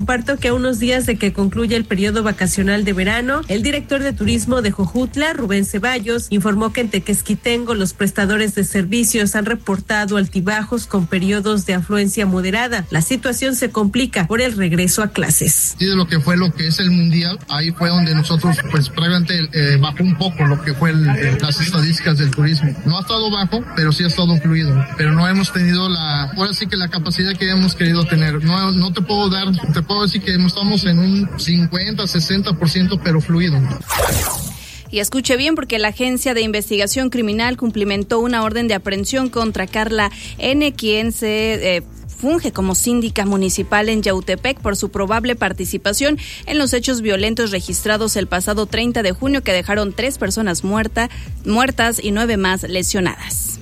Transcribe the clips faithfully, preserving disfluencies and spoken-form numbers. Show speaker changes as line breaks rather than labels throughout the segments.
comparto que a unos días de que concluya el periodo vacacional de verano, el director de turismo de Jojutla, Rubén Ceballos, informó que en Tequesquitengo los prestadores de servicios han reportado altibajos con periodos de afluencia moderada. La situación se complica por el regreso a clases.
Y de lo que fue lo que es el mundial, ahí fue donde nosotros pues previamente eh, bajó un poco lo que fue el, el, las estadísticas del turismo. No ha estado bajo, pero sí ha estado fluido, pero no hemos tenido la, ahora sí que la capacidad que hemos querido tener. No, no te puedo dar, te puedo decir que estamos en un cincuenta, sesenta por ciento, pero fluido.
Y escuche bien, porque la Agencia de Investigación Criminal cumplimentó una orden de aprehensión contra Carla N., quien se eh, funge como síndica municipal en Yautepec por su probable participación en los hechos violentos registrados el pasado treinta de junio que dejaron tres personas muerta, muertas y nueve más lesionadas.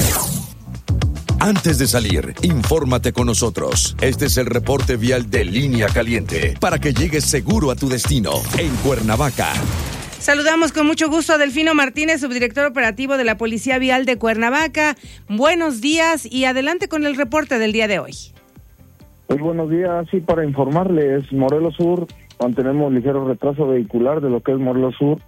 Antes de salir, infórmate con nosotros. Este es el reporte vial de Línea Caliente para que llegues seguro a tu destino en Cuernavaca.
Saludamos con mucho gusto a Delfino Martínez, subdirector operativo de la Policía Vial de Cuernavaca. Buenos días y adelante con el reporte del día de hoy.
Pues buenos días, sí, para informarles, Morelos Sur, mantenemos ligero retraso vehicular de lo que es Morelos Sur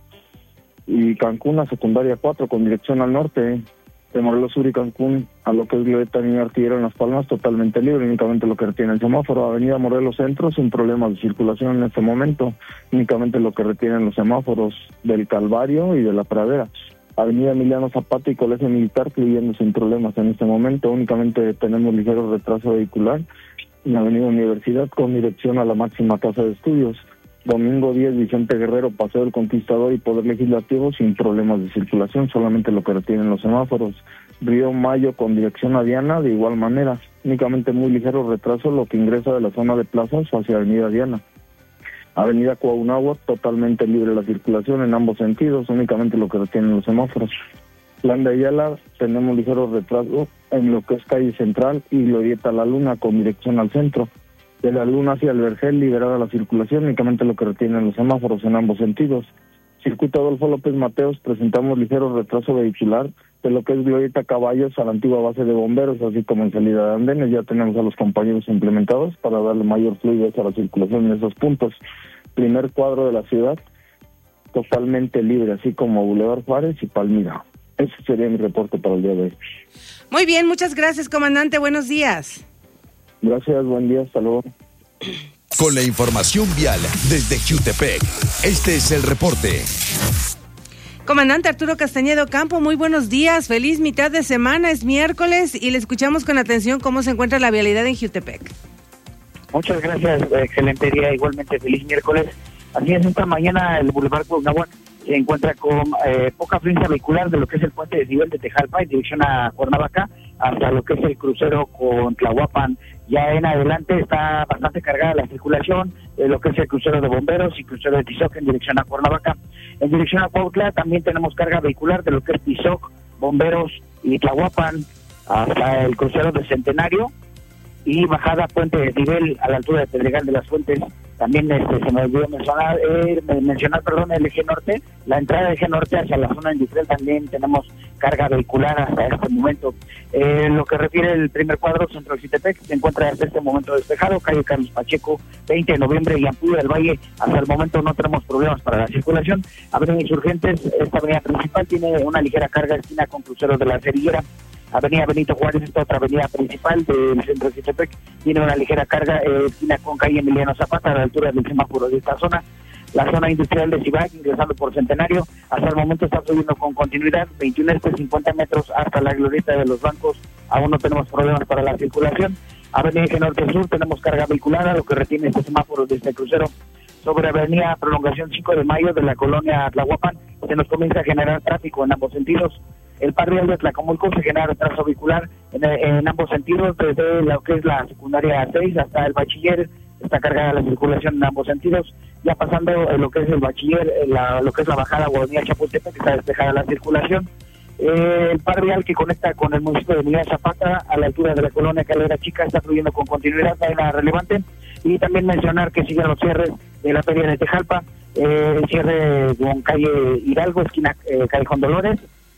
y Cancún a secundaria cuatro con dirección al norte. De Morelos Sur y Cancún a lo que es Glorieta Niño Artillero en Las Palmas, totalmente libre, únicamente lo que retiene el semáforo. Avenida Morelos Centro sin problemas de circulación en este momento, únicamente lo que retienen los semáforos del Calvario y de la Pradera. Avenida Emiliano Zapata y Colegio Militar fluyendo sin problemas en este momento, únicamente tenemos ligero retraso vehicular en Avenida Universidad con dirección a la máxima casa de estudios. Domingo diez, Vicente Guerrero, Paseo del Conquistador y Poder Legislativo sin problemas de circulación, solamente lo que retienen los semáforos. Río Mayo con dirección a Diana, de igual manera, únicamente muy ligero retraso lo que ingresa de la zona de plazas hacia Avenida Diana. Avenida Cuauhnáhuac, totalmente libre la circulación en ambos sentidos, únicamente lo que retienen los semáforos. Plan de Ayala, tenemos ligero retraso en lo que es calle Central y Glorieta La Luna con dirección al centro. De la Luna hacia el Vergel, liberada la circulación, únicamente lo que retienen los semáforos en ambos sentidos. Circuito Adolfo López Mateos, presentamos ligero retraso vehicular de lo que es Glorieta Caballos a la antigua base de bomberos, así como en salida de andenes. Ya tenemos a los compañeros implementados para darle mayor fluidez a la circulación en esos puntos. Primer cuadro de la ciudad, totalmente libre, así como Boulevard Juárez y Palmira. Ese sería mi reporte para el día de hoy.
Muy bien, muchas gracias, comandante. Buenos días.
Gracias, buen día, hasta luego.
Con la información vial desde Jutepec, este es el reporte.
Comandante Arturo Castañedo Campo, muy buenos días, feliz mitad de semana, es miércoles y le escuchamos con atención cómo se encuentra la vialidad en Jutepec.
Muchas gracias, excelente día, igualmente feliz miércoles. Así es, esta mañana el Boulevard Cuauhnáhuac se encuentra con eh, poca afluencia vehicular de lo que es el puente de desnivel de Tejalpa en dirección a Cuernavaca, hasta lo que es el crucero con Tlahuapan. Ya en adelante está bastante cargada la circulación, eh, lo que es el crucero de bomberos y crucero de Tizoc en dirección a Cuernavaca. En dirección a Cuautla también tenemos carga vehicular de lo que es Tizoc, bomberos y Tlahuapan, hasta el crucero de Centenario y bajada puente de desnivel a la altura de Pedregal de las Fuentes. También este, se me olvidó mencionar, eh, mencionar perdón, el eje norte, la entrada del eje norte hacia la zona industrial también tenemos carga vehicular hasta este momento. Eh, lo que refiere el primer cuadro, centro de Jutepec, se encuentra hasta este momento despejado, calle Carlos Pacheco, veinte de noviembre y Ampudia del Valle, hasta el momento no tenemos problemas para la circulación. Avenida Insurgentes, esta avenida principal tiene una ligera carga esquina con crucero de la Cerillera. Avenida Benito Juárez, esta otra avenida principal del centro de Jutepec, tiene una ligera carga eh, esquina con calle Emiliano Zapata a la altura del semáforo de esta zona. La zona industrial de Cibac, ingresando por Centenario, hasta el momento está subiendo con continuidad, veintiuno este, cincuenta metros hasta la glorieta de los bancos, aún no tenemos problemas para la circulación. Avenida Eje Norte Sur, tenemos carga vehicular, lo que retiene este semáforo de este crucero. Sobre Avenida Prolongación cinco de mayo de la colonia Tlahuapan, se nos comienza a generar tráfico en ambos sentidos. El par real de Tlacomulco se genera retraso vehicular en, en ambos sentidos, desde lo que es la secundaria seis hasta el bachiller, está cargada la circulación en ambos sentidos. Ya pasando en lo que es el bachiller, la, lo que es la bajada Guadalajara Chapultepec, que está despejada la circulación. Eh, el par vial que conecta con el municipio de Emiliano Zapata a la altura de la colonia Calera Chica está fluyendo con continuidad, hay una relevante. Y también mencionar que siguen los cierres de la feria de Tejalpa, eh, el cierre con calle Hidalgo, esquina eh, Callejón Dolores,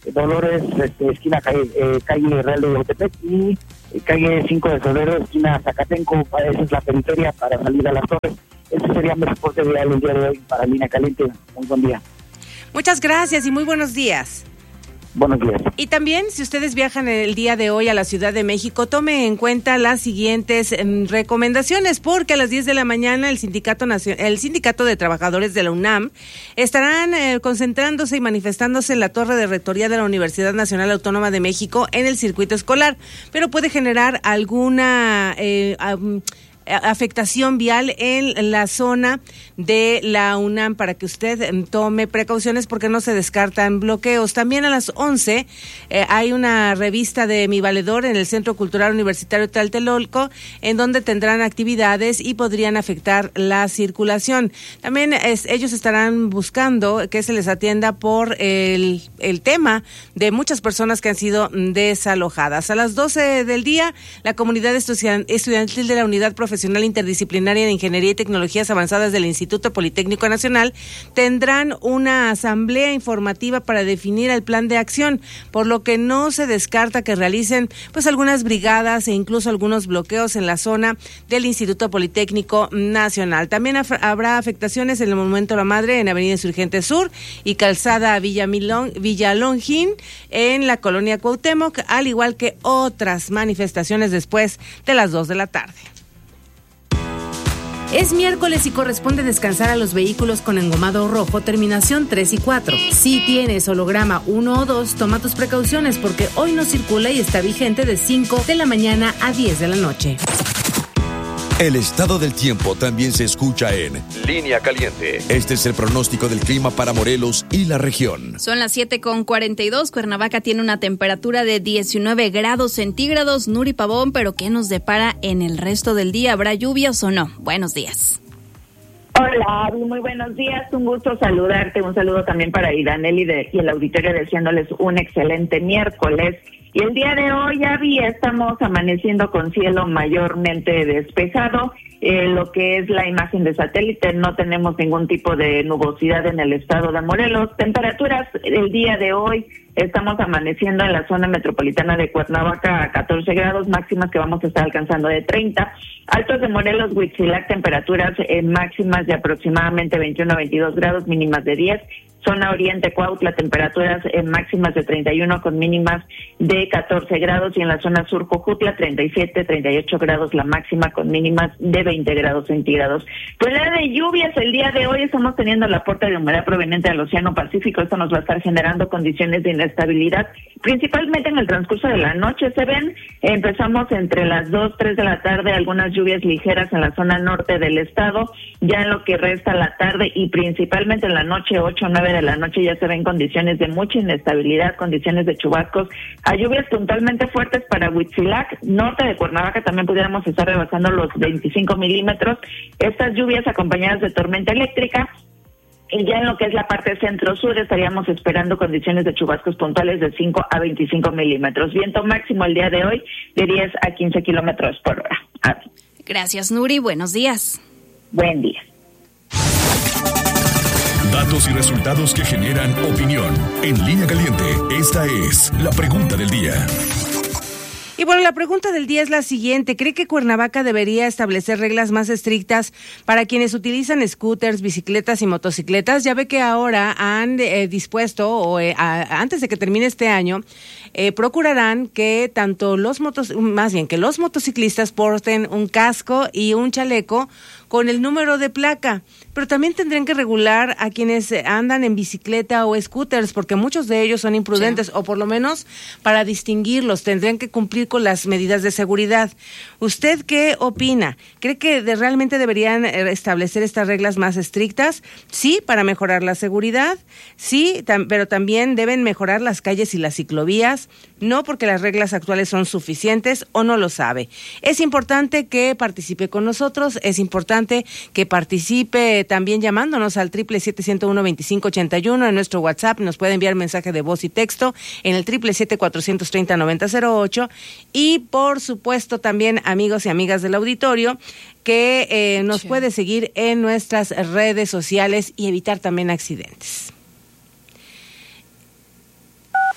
Dolores, este, esquina calle, eh, calle Real de Yautepec, y eh, calle cinco de febrero, esquina Zacatenco. Esa es la periferia para salir a las torres. Ese sería mi reporte vial el día de hoy para Línea Caliente. Muy buen día.
Muchas gracias y muy buenos días.
Buenos días.
Y también, si ustedes viajan el día de hoy a la Ciudad de México, tome en cuenta las siguientes eh, recomendaciones, porque a las diez de la mañana el Sindicato Nacion- el Sindicato de Trabajadores de la UNAM estarán eh, concentrándose y manifestándose en la Torre de Rectoría de la Universidad Nacional Autónoma de México en el circuito escolar, pero puede generar alguna Eh, um, afectación vial en la zona de la UNAM para que usted tome precauciones porque no se descartan bloqueos. También a las once eh, hay una revista de Mi Valedor en el Centro Cultural Universitario Tlatelolco, en donde tendrán actividades y podrían afectar la circulación. También es, ellos estarán buscando que se les atienda por el, el tema de muchas personas que han sido desalojadas. A las doce del día, la comunidad estudiantil de la Unidad Profesional Interdisciplinaria de Ingeniería y Tecnologías Avanzadas del Instituto Politécnico Nacional tendrán una asamblea informativa para definir el plan de acción, por lo que no se descarta que realicen pues algunas brigadas e incluso algunos bloqueos en la zona del Instituto Politécnico Nacional. También af- habrá afectaciones en el Monumento a la Madre en Avenida Insurgente Sur y Calzada Villamilón, Villalongín en la Colonia Cuauhtémoc, al igual que otras manifestaciones después de las dos de la tarde.
Es miércoles y corresponde descansar a los vehículos con engomado rojo, terminación tres y cuatro. Si tienes holograma uno o dos, toma tus precauciones porque hoy no circula y está vigente de cinco de la mañana a diez de la noche.
El estado del tiempo también se escucha en Línea Caliente. Este es el pronóstico del clima para Morelos y la región.
Son las siete con cuarenta y dos. Cuernavaca tiene una temperatura de diecinueve grados centígrados. Nuri Pavón, pero ¿qué nos depara en el resto del día? ¿Habrá lluvias o no? Buenos días.
Hola, Abby, muy buenos días. Un gusto saludarte. Un saludo también para Idaneli de, y el auditorio, deseándoles un excelente miércoles. Y el día de hoy, Abby, estamos amaneciendo con cielo mayormente despejado. Eh, lo que es la imagen de satélite, no tenemos ningún tipo de nubosidad en el estado de Morelos. Temperaturas el día de hoy, estamos amaneciendo en la zona metropolitana de Cuernavaca a catorce grados, máximas que vamos a estar alcanzando de treinta. Altos de Morelos, Huitzilac, temperaturas eh, máximas de aproximadamente veintiuno a veintidós grados, mínimas de diez. Zona Oriente, Cuautla, temperaturas eh, máximas de treinta y uno con mínimas de catorce grados, y en la zona sur, Jojutla, treinta y siete, treinta y ocho grados la máxima con mínimas de veinte grados centígrados. Pues la de lluvias el día de hoy, estamos teniendo el aporte de humedad proveniente del Océano Pacífico. Esto nos va a estar generando condiciones de inestabilidad, principalmente en el transcurso de la noche. Se ven, eh, empezamos entre las dos, tres de la tarde, algunas lluvias ligeras en la zona norte del estado, ya en lo que resta la tarde y principalmente en la noche, ocho, nueve de la noche, ya se ven condiciones de mucha inestabilidad, condiciones de chubascos, a lluvias puntualmente fuertes para Huitzilac, norte de Cuernavaca también pudiéramos estar rebasando los veinticinco milímetros, estas lluvias acompañadas de tormenta eléctrica. Y ya en lo que es la parte centro-sur estaríamos esperando condiciones de chubascos puntuales de cinco a veinticinco milímetros. Viento máximo el día de hoy de diez a quince kilómetros por hora. Así.
Gracias, Nuri. Buenos días.
Buen día.
Datos y resultados que generan opinión. En Línea Caliente, esta es la pregunta del día.
Y bueno, la pregunta del día es la siguiente. ¿Cree que Cuernavaca debería establecer reglas más estrictas para quienes utilizan scooters, bicicletas y motocicletas? Ya ve que ahora han eh, dispuesto, o eh, a, antes de que termine este año, eh, procurarán que tanto los motos, más bien que los motociclistas porten un casco y un chaleco con el número de placa, pero también tendrán que regular a quienes andan en bicicleta o scooters, porque muchos de ellos son imprudentes, sí. O por lo menos para distinguirlos tendrían que cumplir con las medidas de seguridad. ¿Usted qué opina? ¿Cree que de, realmente deberían establecer estas reglas más estrictas? Sí, para mejorar la seguridad, sí, tam- pero también deben mejorar las calles y las ciclovías, no porque las reglas actuales son suficientes o no lo sabe. Es importante que participe con nosotros, es importante que participe también llamándonos al triple siete, ciento uno, veinticinco ochenta y uno en nuestro WhatsApp. Nos puede enviar mensaje de voz y texto en el triple siete, cuatrocientos treinta, noventa cero ocho. Y por supuesto también, amigos y amigas del auditorio, que eh, nos sí. puede seguir en nuestras redes sociales y evitar también accidentes.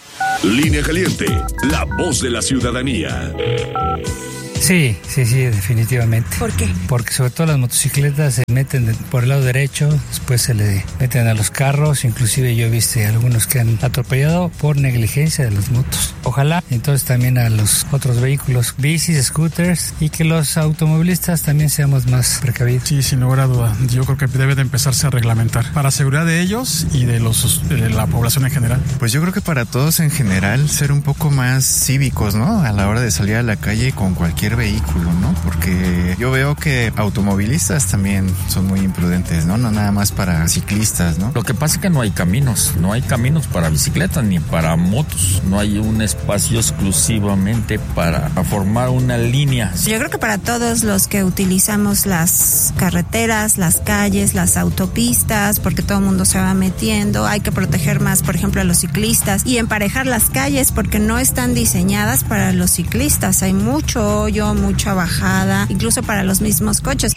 Línea Caliente, la voz de la ciudadanía.
Sí, sí, sí, definitivamente.
¿Por qué?
Porque sobre todo las motocicletas se meten por el lado derecho, después se le meten a los carros, inclusive yo he visto algunos que han atropellado por negligencia de las motos. Ojalá entonces también a los otros vehículos, bicis, scooters, y que los automovilistas también seamos más precavidos.
Sí, sin lugar a duda. Yo creo que debe de empezarse a reglamentar para seguridad de ellos y de los de la población en general.
Pues yo creo que para todos en general ser un poco más cívicos, ¿no? A la hora de salir a la calle con cualquier vehículo, ¿no? Porque yo veo que automovilistas también son muy imprudentes, ¿no? No nada más para ciclistas, ¿no?
Lo que pasa es que no hay caminos, no hay caminos para bicicletas ni para motos, no hay un espacio exclusivamente para formar una línea.
Yo creo que para todos los que utilizamos las carreteras, las calles, las autopistas, porque todo el mundo se va metiendo, hay que proteger más, por ejemplo, a los ciclistas y emparejar las calles porque no están diseñadas para los ciclistas, hay mucho hoyo, mucha bajada, incluso para los mismos coches.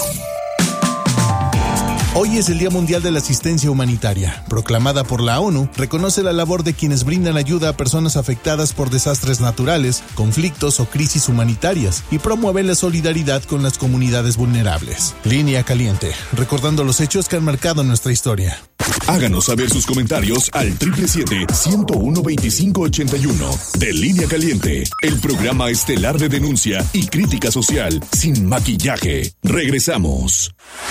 Hoy es el Día Mundial de la Asistencia Humanitaria. Proclamada por la ONU, reconoce la labor de quienes brindan ayuda a personas afectadas por desastres naturales, conflictos o crisis humanitarias y promueve la solidaridad con las comunidades vulnerables. Línea Caliente, recordando los hechos que han marcado nuestra historia.
Háganos saber sus comentarios al siete siete siete, uno uno, dos cinco ocho uno. De Línea Caliente, el programa estelar de denuncia y crítica social sin maquillaje. Regresamos.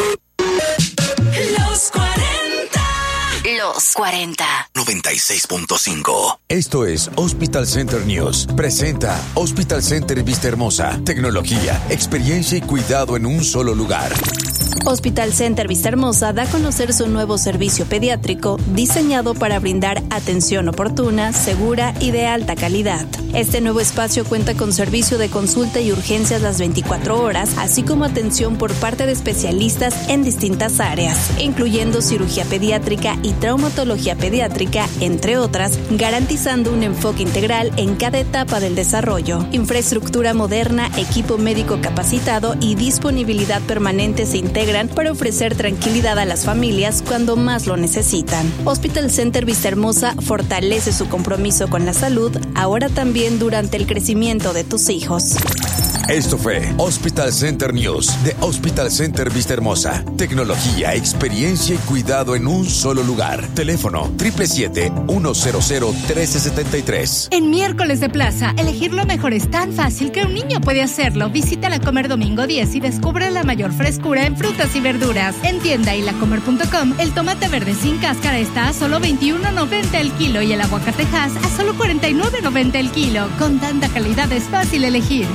Los cuarenta. Los cuarenta.
noventa y seis punto cinco. Esto es Hospital Center News. Presenta Hospital Center Vista Hermosa. Tecnología, experiencia y cuidado en un solo lugar.
Hospital Center Vista Hermosa da a conocer su nuevo servicio pediátrico diseñado para brindar atención oportuna, segura y de alta calidad. Este nuevo espacio cuenta con servicio de consulta y urgencias las veinticuatro horas, así como atención por parte de especialistas en distintas áreas, incluyendo cirugía pediátrica y traumatología pediátrica, entre otras, garantizando un enfoque integral en cada etapa del desarrollo. Infraestructura moderna, equipo médico capacitado y disponibilidad permanente se integran para ofrecer tranquilidad a las familias cuando más lo necesitan. Hospital Center Vista Hermosa fortalece su compromiso con la salud, ahora también durante el crecimiento de tus hijos.
Esto fue Hospital Center News de Hospital Center Vista Hermosa. Tecnología, experiencia y cuidado en un solo lugar. Teléfono siete siete siete, uno cero cero, uno tres siete tres.
En Miércoles de Plaza, elegir lo mejor es tan fácil que un niño puede hacerlo. Visita La Comer Domingo diez y descubre la mayor frescura en frutas y verduras. En tienda y la comer punto com, el tomate verde sin cáscara está a solo veintiuno noventa el kilo y el aguacate Hass a solo cuarenta y nueve noventa el kilo. Con tanta calidad es fácil elegir.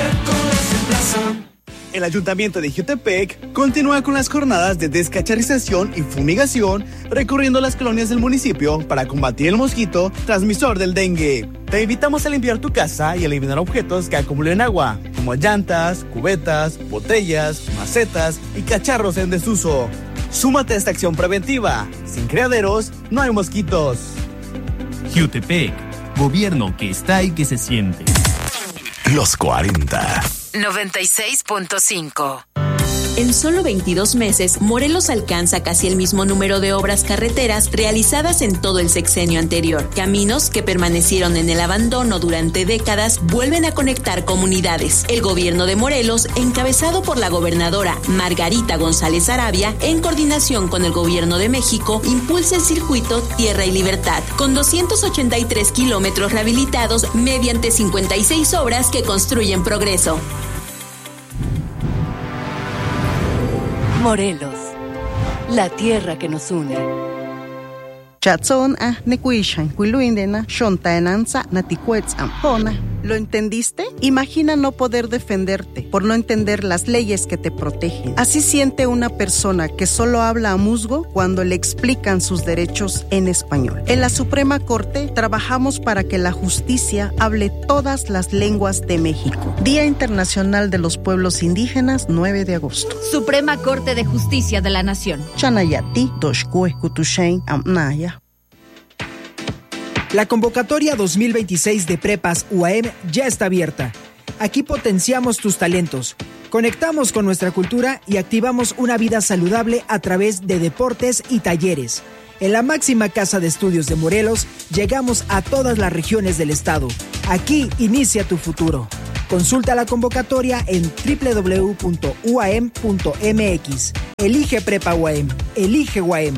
El Ayuntamiento de Jiutepec continúa con las jornadas de descacharrización y fumigación recorriendo las colonias del municipio para combatir el mosquito transmisor del dengue. Te invitamos a limpiar tu casa y eliminar objetos que acumulen agua, como llantas, cubetas, botellas, macetas y cacharros en desuso. Súmate a esta acción preventiva. Sin criaderos, no hay mosquitos.
Jiutepec, gobierno que está y que se siente.
Los cuarenta.
noventa y seis punto cinco.
En solo veintidós meses, Morelos alcanza casi el mismo número de obras carreteras realizadas en todo el sexenio anterior. Caminos que permanecieron en el abandono durante décadas vuelven a conectar comunidades. El gobierno de Morelos, encabezado por la gobernadora Margarita González Arabia, en coordinación con el gobierno de México, impulsa el circuito Tierra y Libertad, con doscientos ochenta y tres kilómetros rehabilitados mediante cincuenta y seis obras que construyen progreso.
Morelos, la tierra que nos une.
Chatzón a nekuishan, kuiluindena, shontaenanza, naticuetzam, pona. ¿Lo entendiste? Imagina no poder defenderte por no entender las leyes que te protegen. Así siente una persona que solo habla a musgo cuando le explican sus derechos en español. En la Suprema Corte trabajamos para que la justicia hable todas las lenguas de México. Día Internacional de los Pueblos Indígenas, nueve de agosto.
Suprema Corte de Justicia de la Nación.
Chanayati, Doshkue, Kutushain, Amnaya.
La convocatoria dos mil veintiséis de Prepas U A M ya está abierta. Aquí potenciamos tus talentos, conectamos con nuestra cultura y activamos una vida saludable a través de deportes y talleres. En la máxima casa de estudios de Morelos, llegamos a todas las regiones del estado. Aquí inicia tu futuro. Consulta la convocatoria en doble u doble u doble u punto u a m punto m x. Elige Prepa U A M. Elige U A M.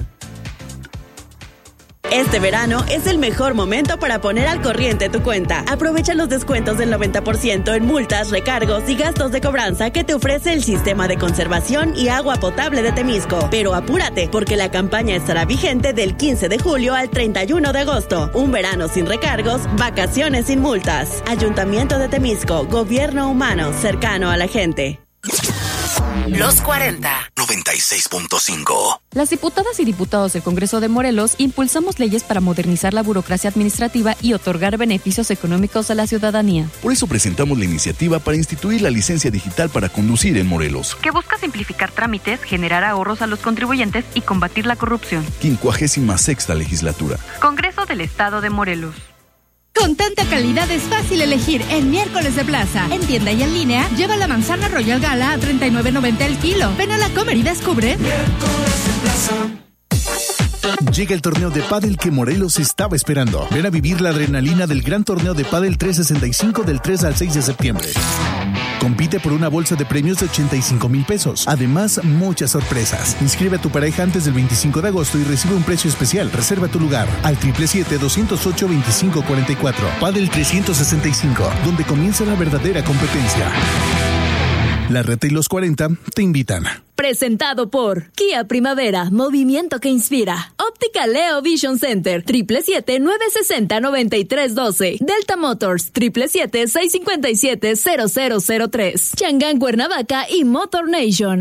Este verano es el mejor momento para poner al corriente tu cuenta. Aprovecha los descuentos del noventa por ciento en multas, recargos y gastos de cobranza que te ofrece el Sistema de Conservación y Agua Potable de Temisco. Pero apúrate, porque la campaña estará vigente del quince de julio al treinta y uno de agosto. Un verano sin recargos, vacaciones sin multas. Ayuntamiento de Temisco, gobierno humano cercano a la gente.
Los cuarenta.
noventa y seis punto cinco.
Las diputadas y diputados del Congreso de Morelos impulsamos leyes para modernizar la burocracia administrativa y otorgar beneficios económicos a la ciudadanía.
Por eso presentamos la iniciativa para instituir la licencia digital para conducir en Morelos,
que busca simplificar trámites, generar ahorros a los contribuyentes y combatir la corrupción.
quincuagésima sexta legislatura.
Congreso del Estado de Morelos.
Con tanta calidad es fácil elegir en Miércoles de Plaza. En tienda y en línea, lleva la manzana Royal Gala a treinta y nueve noventa el kilo. Ven a la Comer y descubre.
Miércoles de Plaza. Llega el torneo de pádel que Morelos estaba esperando. Ven a vivir la adrenalina del gran torneo de pádel trescientos sesenta y cinco del tres al seis de septiembre. Compite por una bolsa de premios de ochenta y cinco mil pesos. Además, muchas sorpresas. Inscribe a tu pareja antes del veinticinco de agosto y recibe un precio especial. Reserva tu lugar al siete siete siete, dos cero ocho, dos cinco cuatro cuatro. Padel trescientos sesenta y cinco, donde comienza la verdadera competencia. La Reta y los cuarenta te invitan.
Presentado por Kia Primavera, movimiento que inspira. Óptica Leo Vision Center, siete siete siete, nueve seis cero, nueve tres uno dos. Delta Motors, siete siete siete, seis cinco siete, cero cero cero tres. Changán Cuernavaca y Motor Nation.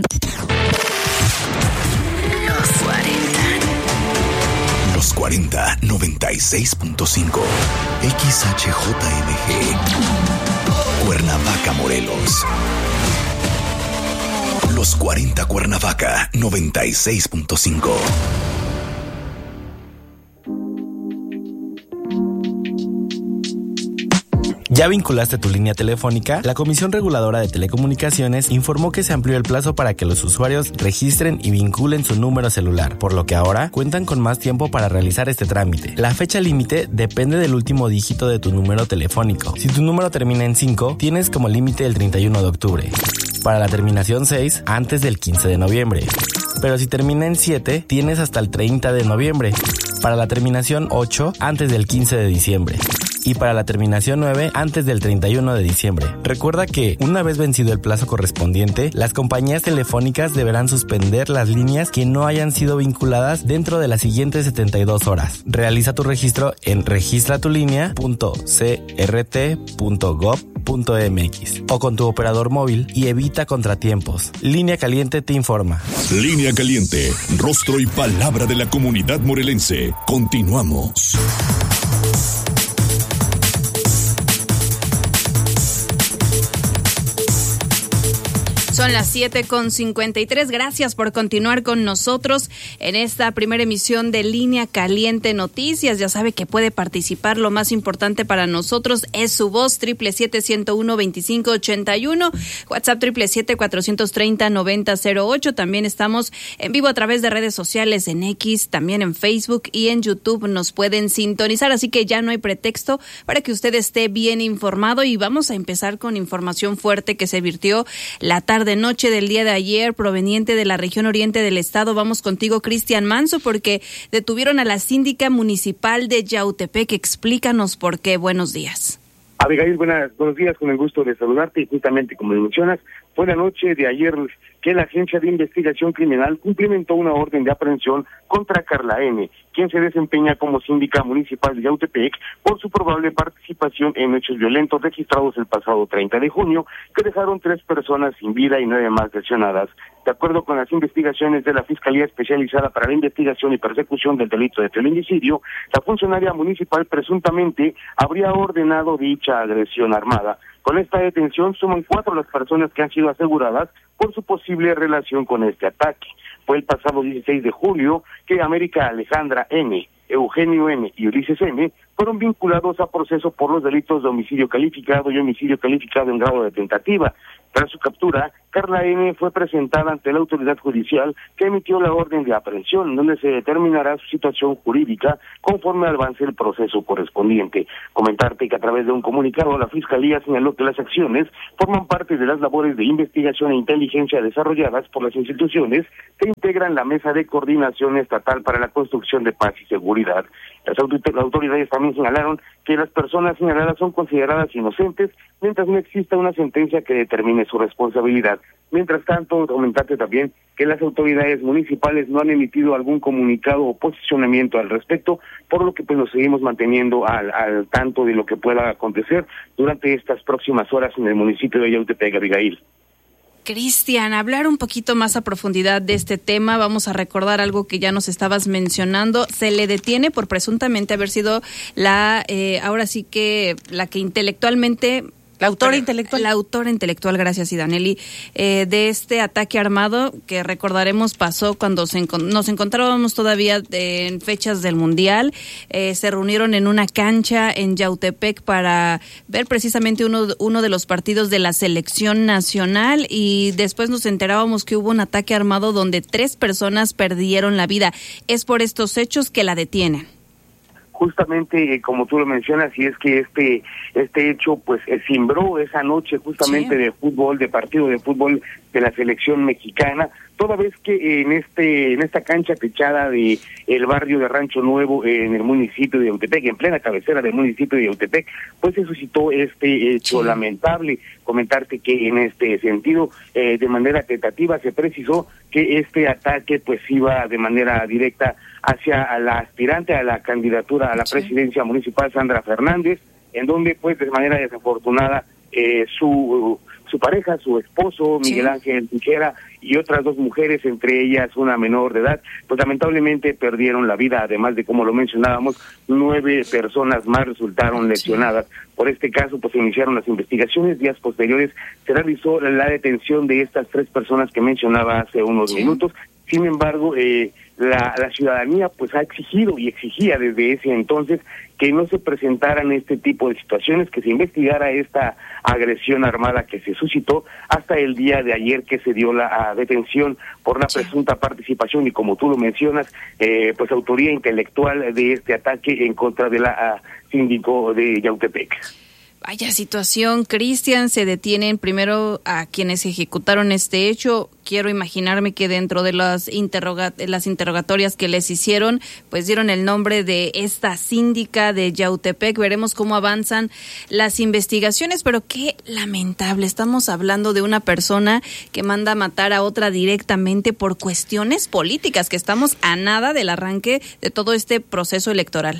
Los cuarenta.
Los cuarenta, noventa y seis punto cinco. X H J M G. Cuernavaca, Morelos. Los cuarenta Cuernavaca, noventa y seis punto cinco.
¿Ya vinculaste tu línea telefónica? La Comisión Reguladora de Telecomunicaciones informó que se amplió el plazo para que los usuarios registren y vinculen su número celular, por lo que ahora cuentan con más tiempo para realizar este trámite. La fecha límite depende del último dígito de tu número telefónico. Si tu número termina en cinco, tienes como límite el treinta y uno de octubre. Para la terminación seis, antes del quince de noviembre. Pero si termina en siete, tienes hasta el treinta de noviembre. Para la terminación ocho, antes del quince de diciembre. Y para la terminación nueve, antes del treinta y uno de diciembre. Recuerda que, una vez vencido el plazo correspondiente, las compañías telefónicas deberán suspender las líneas que no hayan sido vinculadas dentro de las siguientes setenta y dos horas. Realiza tu registro en registratulinea punto c r t punto gov punto m x o con tu operador móvil y evita contratiempos. Línea Caliente te informa.
Línea Caliente, rostro y palabra de la comunidad morelense. Continuamos.
Son las siete con cincuenta y tres. Gracias por continuar con nosotros en esta primera emisión de Línea Caliente Noticias. Ya sabe que puede participar. Lo más importante para nosotros es su voz. siete siete siete, uno uno, veinticinco ochenta y uno. WhatsApp siete siete siete, cuatrocientos treinta, noventa cero ocho. También estamos en vivo a través de redes sociales en X, también en Facebook y en YouTube. Nos pueden sintonizar, así que ya no hay pretexto para que usted esté bien informado. Y vamos a empezar con información fuerte que se virtió la tarde de noche del día de ayer, proveniente de la región oriente del estado. Vamos contigo, Cristian Manso, porque detuvieron a la síndica municipal de Yautepec. Explícanos por qué. Buenos días.
Abigail, buenas, buenos días, con el gusto de saludarte. Y justamente como mencionas, fue la noche de ayer que la Agencia de Investigación Criminal cumplimentó una orden de aprehensión contra Carla N., quien se desempeña como síndica municipal de Yautepec por su probable participación en hechos violentos registrados el pasado treinta de junio, que dejaron tres personas sin vida y nueve más lesionadas. De acuerdo con las investigaciones de la Fiscalía Especializada para la Investigación y Persecución del Delito de Feminicidio, la funcionaria municipal presuntamente habría ordenado dicha agresión armada. Con esta detención suman cuatro las personas que han sido aseguradas por su posible relación con este ataque. Fue el pasado dieciséis de julio que América Alejandra N., Eugenio N. y Ulises M. fueron vinculados a proceso por los delitos de homicidio calificado y homicidio calificado en grado de tentativa. Tras su captura, Carla N. fue presentada ante la autoridad judicial que emitió la orden de aprehensión, donde se determinará su situación jurídica conforme avance el proceso correspondiente. Comentarte que a través de un comunicado la Fiscalía señaló que las acciones forman parte de las labores de investigación e inteligencia desarrolladas por las instituciones que integran la Mesa de Coordinación Estatal para la Construcción de Paz y Seguridad. Las autoridades también señalaron que las personas señaladas son consideradas inocentes mientras no exista una sentencia que determine su responsabilidad. Mientras tanto, comentarte también que las autoridades municipales no han emitido algún comunicado o posicionamiento al respecto, por lo que pues nos seguimos manteniendo al, al tanto de lo que pueda acontecer durante estas próximas horas en el municipio de Yautepec, Abigail.
Cristian, hablar un poquito más a profundidad de este tema. Vamos a recordar algo que ya nos estabas mencionando. Se le detiene por presuntamente haber sido la, eh, ahora sí que la que intelectualmente...
La autora intelectual.
La autora intelectual, gracias, Idaneli, eh, de este ataque armado que recordaremos pasó cuando se encont- nos encontrábamos todavía de, en fechas del Mundial. Eh, se reunieron en una cancha en Yautepec para ver precisamente uno, uno de los partidos de la selección nacional y después nos enterábamos que hubo un ataque armado donde tres personas perdieron la vida. Es por estos hechos que la detienen.
Justamente, eh, como tú lo mencionas, y es que este este hecho pues eh, cimbró esa noche justamente sí. de fútbol, de partido de fútbol de la selección mexicana, toda vez que eh, en este en esta cancha techada de el barrio de Rancho Nuevo, eh, en el municipio de Yautepec, en plena cabecera del municipio de Yautepec, pues se suscitó este hecho sí. lamentable. Comentarte que en este sentido, eh, de manera tentativa, se precisó que este ataque pues iba de manera directa hacia la aspirante a la candidatura a la sí. presidencia municipal, Sandra Fernández, en donde pues de manera desafortunada eh, su su pareja, su esposo, Miguel sí. Ángel Tijera, y otras dos mujeres, entre ellas una menor de edad, pues lamentablemente perdieron la vida, además de, como lo mencionábamos, nueve personas más resultaron lesionadas. Sí. Por este caso, pues se iniciaron las investigaciones. Días posteriores se realizó la detención de estas tres personas que mencionaba hace unos sí. minutos. Sin embargo, eh, la, la ciudadanía pues ha exigido y exigía desde ese entonces que no se presentaran este tipo de situaciones, que se investigara esta agresión armada que se suscitó hasta el día de ayer que se dio la detención por la presunta participación y, como tú lo mencionas, eh, pues autoría intelectual de este ataque en contra de la uh, síndico de Yautepec.
Vaya situación, Cristian. Se detienen primero a quienes ejecutaron este hecho. Quiero imaginarme que dentro de las, interroga- las interrogatorias que les hicieron, pues dieron el nombre de esta síndica de Yautepec. Veremos cómo avanzan las investigaciones, pero qué lamentable. Estamos hablando de una persona que manda a matar a otra directamente por cuestiones políticas, que estamos a nada del arranque de todo este proceso electoral.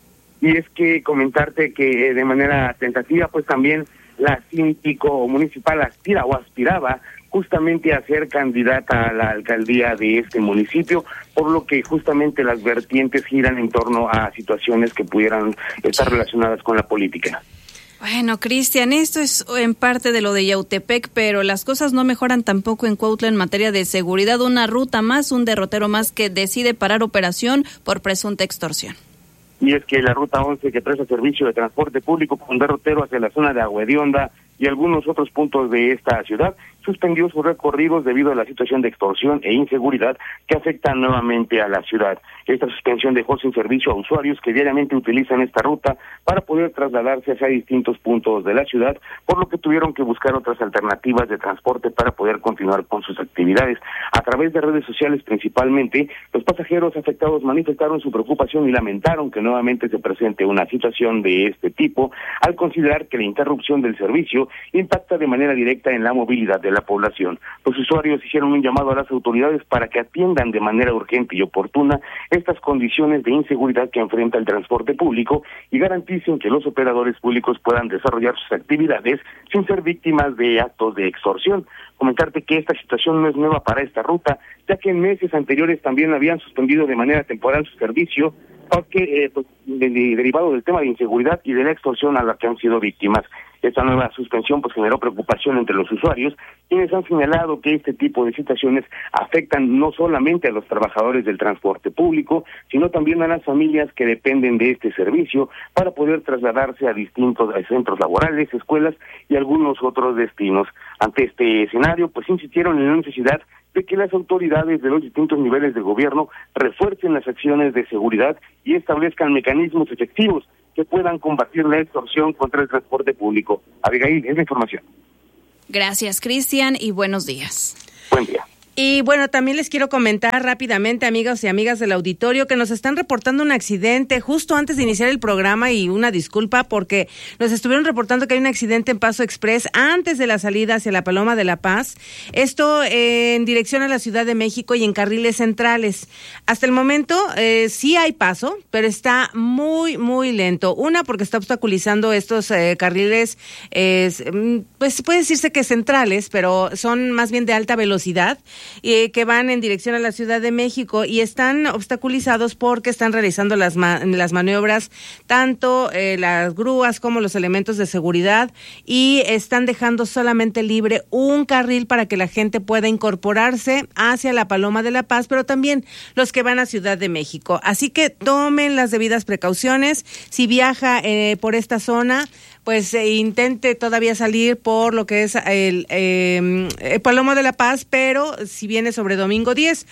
Y es que comentarte que eh, de manera tentativa, pues también la síndico municipal aspira o aspiraba justamente a ser candidata a la alcaldía de este municipio, por lo que justamente las vertientes giran en torno a situaciones que pudieran estar relacionadas con la política.
Bueno, Cristian, esto es en parte de lo de Yautepec, pero las cosas no mejoran tampoco en Cuautla en materia de seguridad. Una ruta más, un derrotero más que decide parar operación por presunta extorsión.
Y es que la ruta once, que presta servicio de transporte público con derrotero hacia la zona de Agua Hedionda y algunos otros puntos de esta ciudad, suspendió sus recorridos debido a la situación de extorsión e inseguridad que afecta nuevamente a la ciudad. Esta suspensión dejó sin servicio a usuarios que diariamente utilizan esta ruta para poder trasladarse hacia distintos puntos de la ciudad, por lo que tuvieron que buscar otras alternativas de transporte para poder continuar con sus actividades. A través de redes sociales principalmente, los pasajeros afectados manifestaron su preocupación y lamentaron que nuevamente se presente una situación de este tipo, al considerar que la interrupción del servicio impacta de manera directa en la movilidad de la población. Los usuarios hicieron un llamado a las autoridades para que atiendan de manera urgente y oportuna estas condiciones de inseguridad que enfrenta el transporte público y garanticen que los operadores públicos puedan desarrollar sus actividades sin ser víctimas de actos de extorsión. Comentarte que esta situación no es nueva para esta ruta, ya que en meses anteriores también habían suspendido de manera temporal su servicio, porque eh, pues, de, de, derivado del tema de inseguridad y de la extorsión a la que han sido víctimas. Esta nueva suspensión pues generó preocupación entre los usuarios, quienes han señalado que este tipo de situaciones afectan no solamente a los trabajadores del transporte público, sino también a las familias que dependen de este servicio para poder trasladarse a distintos centros laborales, escuelas y algunos otros destinos. Ante este escenario, pues insistieron en la necesidad de que las autoridades de los distintos niveles de gobierno refuercen las acciones de seguridad y establezcan mecanismos efectivos que puedan combatir la extorsión contra el transporte público. Abigail, es la información.
Gracias, Cristian, y buenos días.
Buen día.
Y bueno, también les quiero comentar rápidamente, amigos y amigas del auditorio, que nos están reportando un accidente justo antes de iniciar el programa, y una disculpa porque nos estuvieron reportando que hay un accidente en Paso Express antes de la salida hacia la Paloma de la Paz. Esto eh, en dirección a la Ciudad de México y en carriles centrales. Hasta el momento eh, sí hay paso, pero está muy, muy lento. Una, porque está obstaculizando estos eh, carriles, eh, pues puede decirse que centrales, pero son más bien de alta velocidad, Eh, que van en dirección a la Ciudad de México, y están obstaculizados porque están realizando las ma- las maniobras, tanto eh, las grúas como los elementos de seguridad, y están dejando solamente libre un carril para que la gente pueda incorporarse hacia la Paloma de la Paz, pero también los que van a Ciudad de México. Así que tomen las debidas precauciones. Si viaja eh, por esta zona, pues eh, intente todavía salir por lo que es el, eh, el Paloma de la Paz, pero si viene sobre Domingo diez,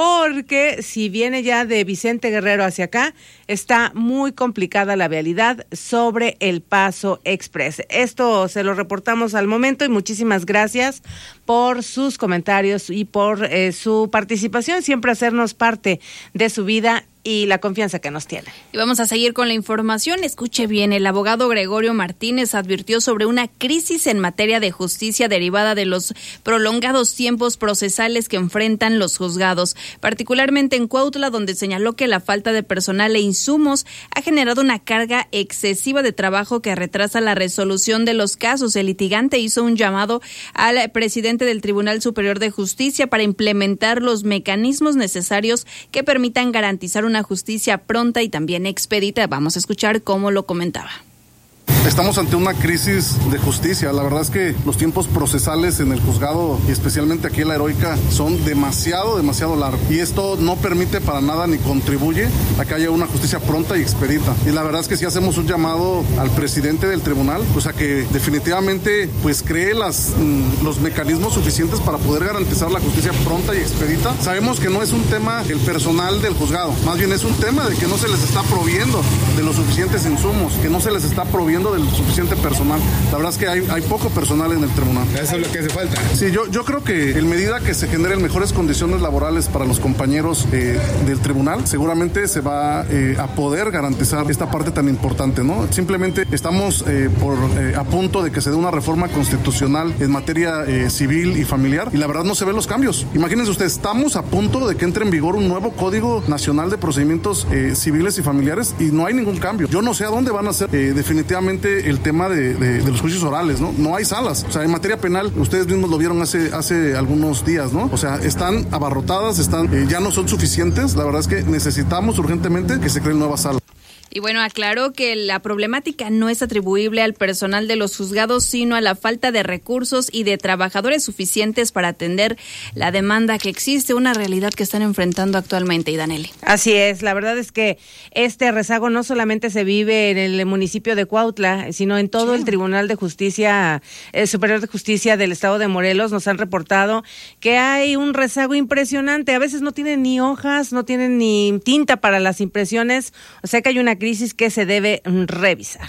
porque si viene ya de Vicente Guerrero hacia acá, está muy complicada la vialidad sobre el Paso Express. Esto se lo reportamos al momento, y muchísimas gracias por sus comentarios y por eh, su participación, siempre hacernos parte de su vida y la confianza que nos tiene.
Y vamos a seguir con la información. Escuche bien, el abogado Gregorio Martínez advirtió sobre una crisis en materia de justicia derivada de los prolongados tiempos procesales que enfrentan los juzgados, particularmente en Cuautla, donde señaló que la falta de personal e insumos ha generado una carga excesiva de trabajo que retrasa la resolución de los casos. El litigante hizo un llamado al presidente del Tribunal Superior de Justicia para implementar los mecanismos necesarios que permitan garantizar una una justicia pronta y también expedita. Vamos a escuchar cómo lo comentaba.
Estamos ante una crisis de justicia. La verdad es que los tiempos procesales en el juzgado, y especialmente aquí en La Heroica, son demasiado, demasiado largos. Y esto no permite para nada ni contribuye a que haya una justicia pronta y expedita. Y la verdad es que sí hacemos un llamado al presidente del tribunal, pues a que definitivamente pues cree las, los mecanismos suficientes para poder garantizar la justicia pronta y expedita. Sabemos que no es un tema del personal del juzgado, más bien es un tema de que no se les está proviendo de los suficientes insumos, que no se les está proviendo del suficiente personal. La verdad es que hay, hay poco personal en el tribunal.
Eso es lo que hace falta.
Sí, yo, yo creo que en medida que se generen mejores condiciones laborales para los compañeros eh, del tribunal, seguramente se va eh, a poder garantizar esta parte tan importante, ¿no? Simplemente estamos eh, por eh, a punto de que se dé una reforma constitucional en materia eh, civil y familiar, y la verdad no se ven los cambios. Imagínense ustedes, estamos a punto de que entre en vigor un nuevo Código Nacional de Procedimientos eh, Civiles y Familiares, y no hay ningún cambio. Yo no sé a dónde van a ser eh, definitivamente el tema de, de, de los juicios orales, ¿no? No hay salas. O sea, en materia penal, ustedes mismos lo vieron hace, hace algunos días, ¿no? O sea, están abarrotadas, están, eh, ya no son suficientes. La verdad es que necesitamos urgentemente que se creen nuevas salas.
Y bueno, aclaró que la problemática no es atribuible al personal de los juzgados, sino a la falta de recursos y de trabajadores suficientes para atender la demanda que existe, una realidad que están enfrentando actualmente. Y Danelli.
Así es, la verdad es que este rezago no solamente se vive en el municipio de Cuautla, sino en todo sí. el Tribunal de Justicia, el Superior de Justicia del Estado de Morelos. Nos han reportado que hay un rezago impresionante. A veces no tienen ni hojas, no tienen ni tinta para las impresiones, o sea que hay una crisis que se debe revisar.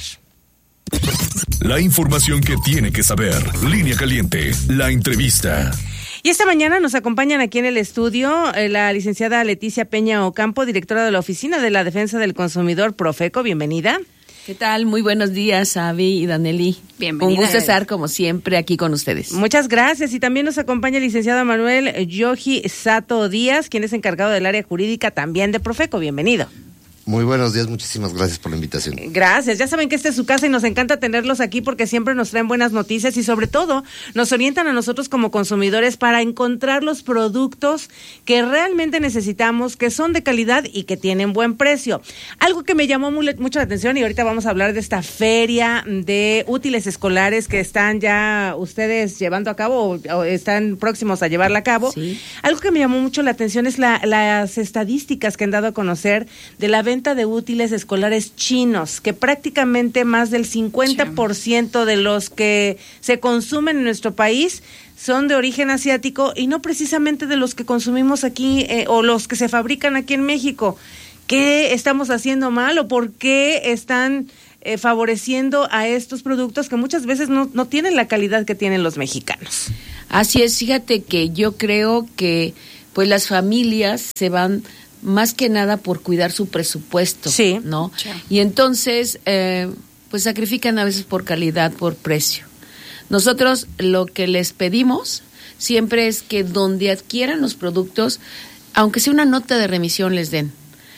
La información que tiene que saber. Línea Caliente, la entrevista.
Y esta mañana nos acompañan aquí en el estudio eh, la licenciada Leticia Peña Ocampo, directora de la Oficina de la Defensa del Consumidor, Profeco. Bienvenida.
¿Qué tal? Muy buenos días, Avi y Danelli.
Bienvenida.
Un gusto estar, como siempre, aquí con ustedes.
Muchas gracias. Y también nos acompaña el licenciado Manuel Yoji Sato Díaz, quien es encargado del área jurídica también de Profeco. Bienvenido.
Muy buenos días, muchísimas gracias por la invitación.
Gracias, ya saben que esta es su casa y nos encanta tenerlos aquí porque siempre nos traen buenas noticias y sobre todo nos orientan a nosotros como consumidores para encontrar los productos que realmente necesitamos, que son de calidad y que tienen buen precio. Algo que me llamó muy, mucho la atención, y ahorita vamos a hablar de esta feria de útiles escolares que están ya ustedes llevando a cabo o, o están próximos a llevarla a cabo. Sí. Algo que me llamó mucho la atención es la, las estadísticas que han dado a conocer de la venta de útiles escolares chinos, que prácticamente más del cincuenta por ciento de los que se consumen en nuestro país son de origen asiático y no precisamente de los que consumimos aquí eh, o los que se fabrican aquí en México. ¿Qué estamos haciendo mal o por qué están eh, favoreciendo a estos productos que muchas veces no, no tienen la calidad que tienen los mexicanos?
Así es, fíjate que yo creo que pues las familias se van más que nada por cuidar su presupuesto, sí, ¿no? Sí. Y entonces, eh, pues sacrifican a veces por calidad, por precio. Nosotros lo que les pedimos siempre es que donde adquieran los productos, aunque sea una nota de remisión les den,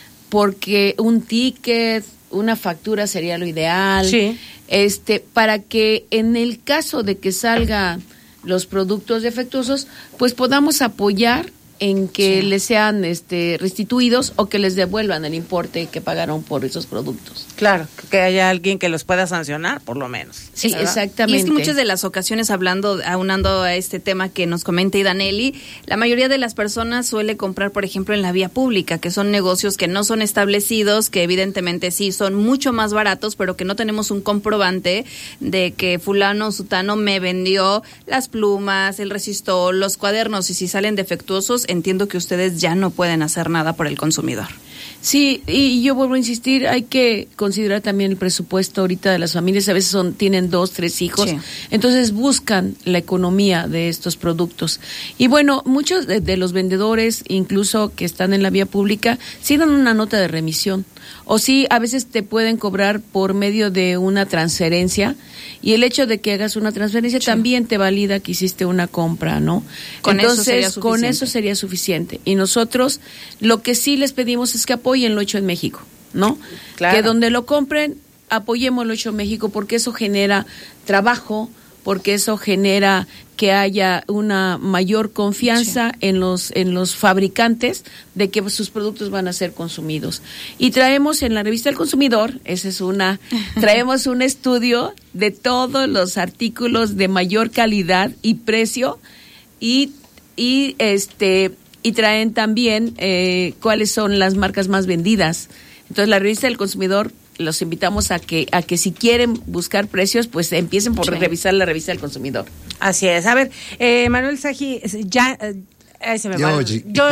porque un ticket, una factura sería lo ideal, sí. este, para que en el caso de que salgan los productos defectuosos, pues podamos apoyar en que sí. les sean este restituidos o que les devuelvan el importe que pagaron por esos productos.
Claro, que haya alguien que los pueda sancionar, por lo menos.
Sí, ¿verdad? Exactamente. Y es que muchas de las ocasiones, hablando, aunando a este tema que nos comenta Idaneli, la mayoría de las personas suele comprar, por ejemplo, en la vía pública, que son negocios que no son establecidos, que evidentemente sí son mucho más baratos, pero que no tenemos un comprobante de que fulano o sutano me vendió las plumas, el resistol, los cuadernos, y si salen defectuosos, entiendo que ustedes ya no pueden hacer nada por el consumidor.
Sí, y yo vuelvo a insistir, hay que considerar también el presupuesto ahorita de las familias, a veces son tienen dos, tres hijos, sí. entonces buscan la economía de estos productos. Y bueno, muchos de, de los vendedores, incluso que están en la vía pública, sí dan una nota de remisión, o sí, a veces te pueden cobrar por medio de una transferencia, y el hecho de que hagas una transferencia sí. también te valida que hiciste una compra, ¿no?
Con
Entonces,
eso sería suficiente.
con eso sería suficiente. Y nosotros lo que sí les pedimos es que apoyen lo hecho en México, ¿no? Claro. Que donde lo compren, apoyemos lo hecho en México, porque eso genera trabajo, porque eso genera que haya una mayor confianza sí. en los en los fabricantes de que sus productos van a ser consumidos. Y traemos en la revista El Consumidor, esa es una, traemos un estudio de todos los artículos de mayor calidad y precio y y este y traen también eh, cuáles son las marcas más vendidas. Entonces la revista del Consumidor, los invitamos a que a que si quieren buscar precios, pues empiecen por sí. revisar la revista del Consumidor.
Así es. A ver, eh, Manuel Saji, ya... Eh, Ay, se me va. Yo, yo,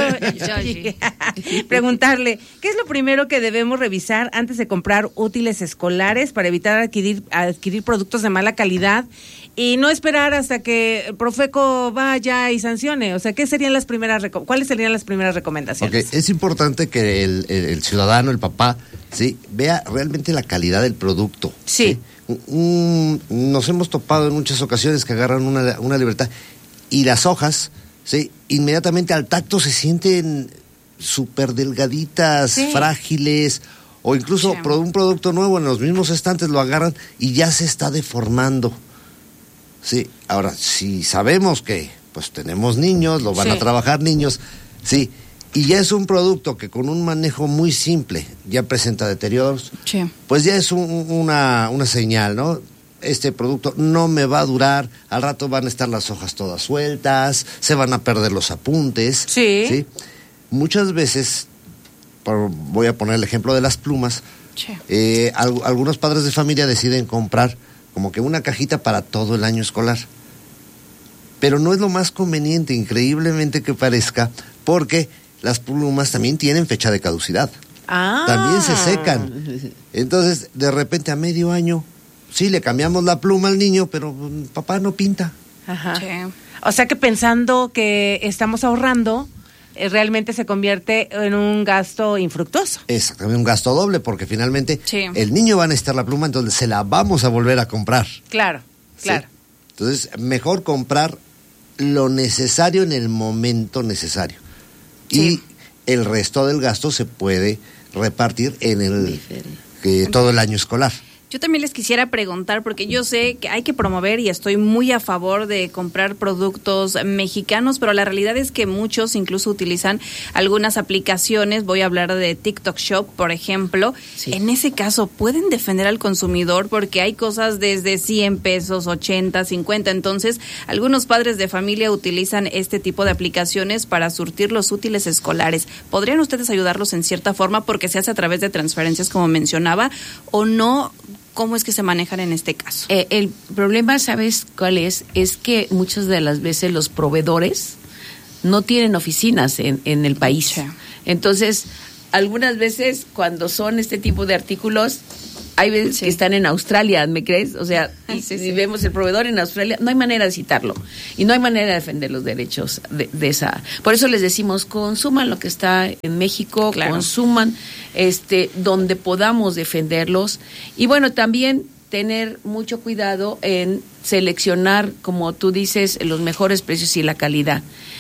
yo preguntarle, ¿qué es lo primero que debemos revisar antes de comprar útiles escolares para evitar adquirir adquirir productos de mala calidad y no esperar hasta que Profeco vaya y sancione? O sea, ¿qué serían las primeras reco- ¿cuáles serían las primeras recomendaciones?
Okay. Es importante que el, el, el ciudadano, el papá, sí, vea realmente la calidad del producto.
Sí.
¿sí? Un, nos hemos topado en muchas ocasiones que agarran una, una libertad y las hojas, sí, inmediatamente al tacto se sienten súper delgaditas, sí. frágiles, o incluso sí. un producto nuevo en los mismos estantes lo agarran y ya se está deformando. Sí, ahora, si sabemos que pues tenemos niños, lo van sí. a trabajar niños, sí, y ya es un producto que con un manejo muy simple ya presenta deterioros, sí. pues ya es un, una, una señal, ¿no? Este producto no me va a durar, al rato van a estar las hojas todas sueltas, se van a perder los apuntes.
Sí.
¿sí? Muchas veces, por, voy a poner el ejemplo de las plumas, sí. eh, al, algunos padres de familia deciden comprar como que una cajita para todo el año escolar. Pero no es lo más conveniente, increíblemente que parezca, porque las plumas también tienen fecha de caducidad.
Ah.
También se secan. Entonces, de repente a medio año, sí, le cambiamos la pluma al niño, pero papá no pinta.
Ajá. Sí. O sea que pensando que estamos ahorrando, eh, realmente se convierte en un gasto infructuoso.
Exactamente, un gasto doble, porque finalmente
sí.
el niño va a necesitar la pluma, entonces se la vamos a volver a comprar.
Claro, claro.
¿sí? Entonces, mejor comprar lo necesario en el momento necesario. Sí. Y el resto del gasto se puede repartir en el eh, todo el año escolar.
Yo también les quisiera preguntar, porque yo sé que hay que promover y estoy muy a favor de comprar productos mexicanos, pero la realidad es que muchos incluso utilizan algunas aplicaciones. Voy a hablar de TikTok Shop, por ejemplo. Sí. En ese caso, ¿pueden defender al consumidor? Porque hay cosas desde cien pesos, ochenta, cincuenta. Entonces, algunos padres de familia utilizan este tipo de aplicaciones para surtir los útiles escolares. ¿Podrían ustedes ayudarlos en cierta forma porque se hace a través de transferencias, como mencionaba, o no? ¿Cómo es que se manejan en este caso?
Eh, el problema, ¿sabes cuál es? Es que muchas de las veces los proveedores no tienen oficinas en, en el país. Sí. Entonces, algunas veces cuando son este tipo de artículos, hay veces sí. que están en Australia, ¿me crees? O sea, y, sí, sí. si vemos el proveedor en Australia, no hay manera de citarlo. Y no hay manera de defender los derechos de, de esa. Por eso les decimos, consuman lo que está en México, claro. consuman este donde podamos defenderlos. Y bueno, también tener mucho cuidado en seleccionar, como tú dices, los mejores precios y la calidad.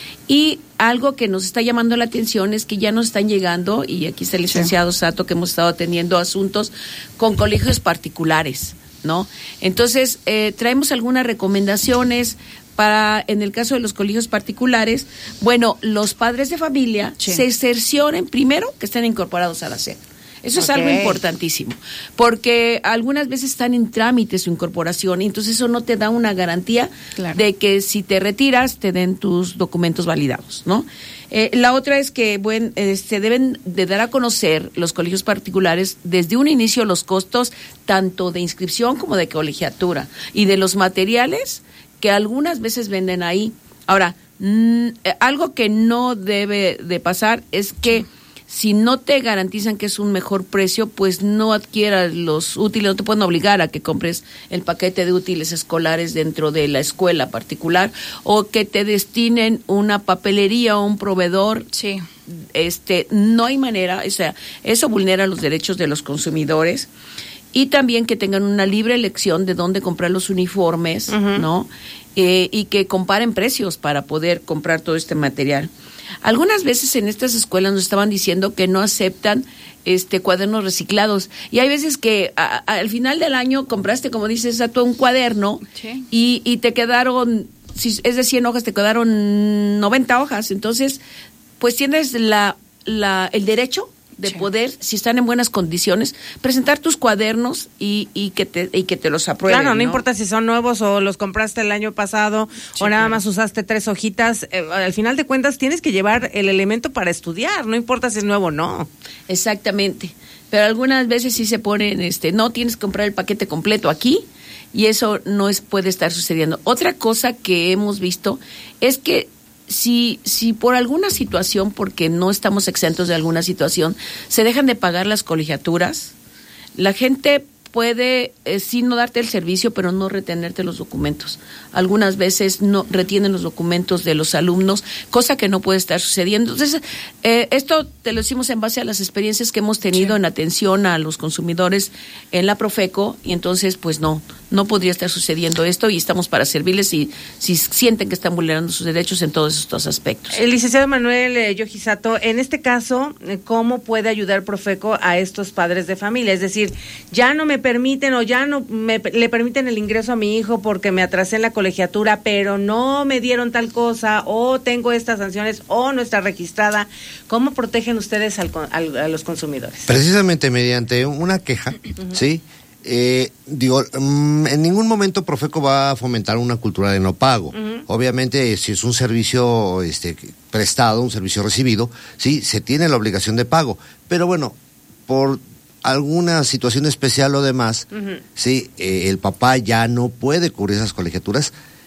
Y algo que nos está llamando la atención es que ya nos están llegando, y aquí está el licenciado sí. Sato, que hemos estado atendiendo asuntos con colegios particulares, ¿no? Entonces, eh, traemos algunas recomendaciones para, en el caso de los colegios particulares, bueno, los padres de familia sí. se cercioren primero que estén incorporados a la S E P. Eso okay. es algo importantísimo, porque algunas veces están en trámite su incorporación y entonces eso no te da una garantía claro. de que si te retiras te den tus documentos validados, ¿no? Eh, la otra es que bueno, eh, se deben de dar a conocer los colegios particulares desde un inicio los costos tanto de inscripción como de colegiatura y de los materiales que algunas veces venden ahí. Ahora, mmm, eh, algo que no debe de pasar es que si no te garantizan que es un mejor precio, pues no adquieras los útiles, no te pueden obligar a que compres el paquete de útiles escolares dentro de la escuela particular o que te destinen una papelería o un proveedor. Sí. Este, no hay manera, o sea, eso vulnera los derechos de los consumidores. Y también que tengan una libre elección de dónde comprar los uniformes, uh-huh. ¿no? Eh, y que comparen precios para poder comprar todo este material. Algunas veces en estas escuelas nos estaban diciendo que no aceptan este cuadernos reciclados y hay veces que a, a, al final del año compraste, como dices, a todo un cuaderno sí. y, y te quedaron, si es de cien hojas, te quedaron noventa hojas. Entonces, pues tienes la, la el derecho de sí. poder, si están en buenas condiciones, presentar tus cuadernos y, y que te y que te los aprueben.
Claro, no,
no
importa si son nuevos o los compraste el año pasado sí, o nada claro. más usaste tres hojitas, eh, al final de cuentas tienes que llevar el elemento para estudiar, no importa si es nuevo o no.
Exactamente, pero algunas veces sí se ponen, este, no, tienes que comprar el paquete completo aquí y eso no es puede estar sucediendo. Otra cosa que hemos visto es que Si, si por alguna situación, porque no estamos exentos de alguna situación, se dejan de pagar las colegiaturas, la gente puede eh, sí no darte el servicio, pero no retenerte los documentos. Algunas veces no retienen los documentos de los alumnos, cosa que no puede estar sucediendo. Entonces, eh, esto te lo decimos en base a las experiencias que hemos tenido sí. en atención a los consumidores en la Profeco, y entonces, pues no, no podría estar sucediendo esto y estamos para servirles si, si sienten que están vulnerando sus derechos en todos estos aspectos.
El licenciado Manuel eh, Yogi Sato, en este caso, ¿cómo puede ayudar Profeco a estos padres de familia? Es decir, ya no me permiten o ya no me, le permiten el ingreso a mi hijo porque me atrasé en la colegiatura, pero no me dieron tal cosa, o tengo estas sanciones, o no está registrada. ¿Cómo protegen ustedes al, al, a los consumidores?
Precisamente mediante una queja, uh-huh. ¿sí? Eh, digo, mm, en ningún momento Profeco va a fomentar una cultura de no pago. Uh-huh. Obviamente, si es un servicio este, prestado, un servicio recibido, sí, se tiene la obligación de pago. Pero bueno, por alguna situación especial o demás, uh-huh. sí, eh, el papá ya no puede cubrir esas colegiaturas,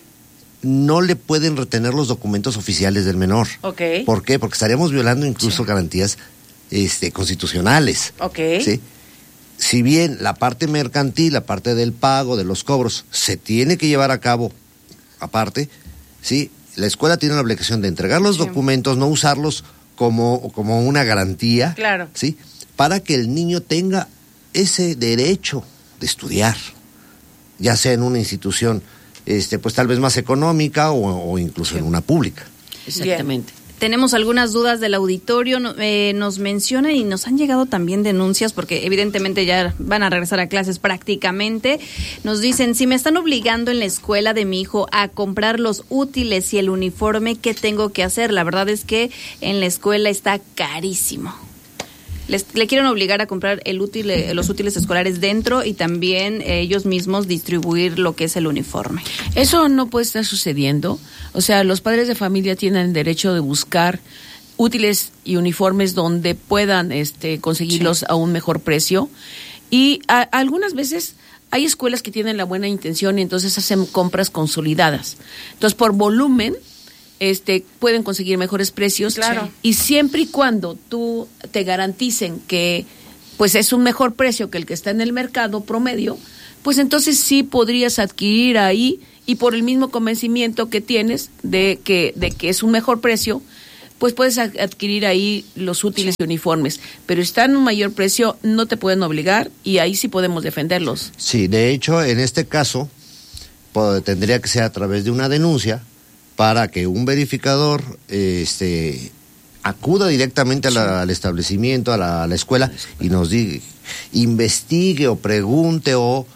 no le pueden retener los documentos oficiales del menor.
Okay.
¿Por qué? Porque estaríamos violando incluso sí. garantías este, constitucionales.
Okay.
¿sí? Si bien la parte mercantil, la parte del pago, de los cobros, se tiene que llevar a cabo aparte, ¿sí? La escuela tiene la obligación de entregar los sí. documentos, no usarlos como, como una garantía,
claro.
¿sí? Para que el niño tenga ese derecho de estudiar, ya sea en una institución, este, pues tal vez más económica o, o incluso sí. en una pública.
Exactamente.
Bien.
Tenemos algunas dudas del auditorio, eh, nos mencionan y nos han llegado también denuncias porque evidentemente ya van a regresar a clases prácticamente. Nos dicen, si me están obligando en la escuela de mi hijo a comprar los útiles y el uniforme, ¿qué tengo que hacer? La verdad es que en la escuela está carísimo. Les, le quieren obligar a comprar el útil, los útiles escolares dentro y también eh, ellos mismos distribuir lo que es el uniforme.
Eso no puede estar sucediendo. O sea, los padres de familia tienen el derecho de buscar útiles y uniformes donde puedan este, conseguirlos sí. a un mejor precio. Y a, a algunas veces hay escuelas que tienen la buena intención y entonces hacen compras consolidadas. Entonces, por volumen, este pueden conseguir mejores precios.
Claro.
Y siempre y cuando tú te garanticen que pues es un mejor precio que el que está en el mercado promedio, pues entonces sí podrías adquirir ahí, y por el mismo convencimiento que tienes de que de que es un mejor precio, pues puedes adquirir ahí los útiles sí. y uniformes. Pero está en un mayor precio, no te pueden obligar, y ahí sí podemos defenderlos.
Sí, de hecho, en este caso, pues, tendría que ser a través de una denuncia para que un verificador este, acuda directamente a la, sí. al establecimiento, a la, a la escuela, y nos diga, investigue o pregunte o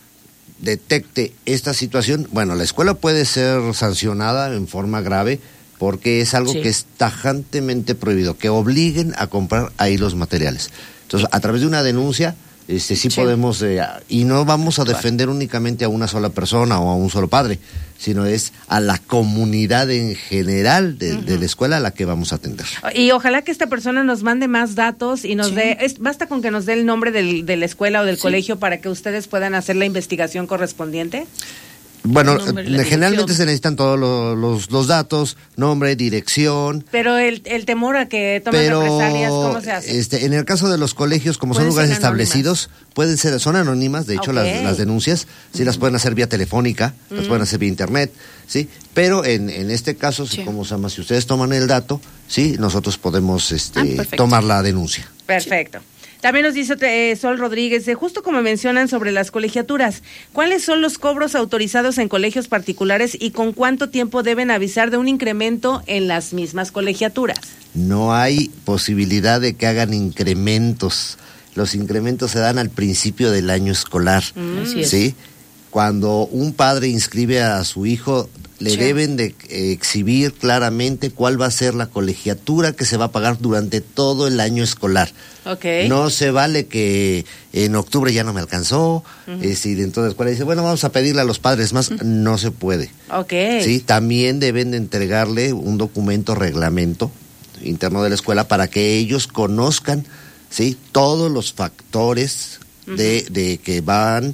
detecte esta situación. Bueno, la escuela puede ser sancionada en forma grave porque es algo sí. que es tajantemente prohibido, que obliguen a comprar ahí los materiales. Entonces, a través de una denuncia, este sí, sí. podemos, eh, y no vamos a defender únicamente a una sola persona o a un solo padre, sino es a la comunidad en general de, uh-huh. de la escuela a la que vamos a atender.
Y ojalá que esta persona nos mande más datos y nos sí. dé, es, basta con que nos dé el nombre del, de la escuela o del sí. colegio para que ustedes puedan hacer la investigación correspondiente.
Bueno, generalmente se necesitan todos los, los, los datos, nombre, dirección.
Pero el, el temor a que tomen
pero,
represalias, ¿cómo se hace?
Este, en el caso de los colegios, como son lugares establecidos, pueden ser, son anónimas, de hecho okay. las, las denuncias, sí uh-huh. las pueden hacer vía telefónica, uh-huh. las pueden hacer vía internet, sí, pero en, en este caso, sí. como se llama, si ustedes toman el dato, sí, nosotros podemos este, ah, tomar la denuncia.
Perfecto. Sí. También nos dice eh, Sol Rodríguez, eh, justo como mencionan sobre las colegiaturas, ¿cuáles son los cobros autorizados en colegios particulares y con cuánto tiempo deben avisar de un incremento en las mismas colegiaturas?
No hay posibilidad de que hagan incrementos. Los incrementos se dan al principio del año escolar. Mm. ¿Sí? Cuando un padre inscribe a su hijo, le sí. deben de eh, exhibir claramente cuál va a ser la colegiatura que se va a pagar durante todo el año escolar.
Okay.
No se vale que en octubre ya no me alcanzó, uh-huh. eh, si dentro de la escuela dice, bueno, vamos a pedirle a los padres más, uh-huh. no se puede.
Okay.
Sí, también deben de entregarle un documento reglamento interno de la escuela para que ellos conozcan, sí, todos los factores uh-huh. de, de que van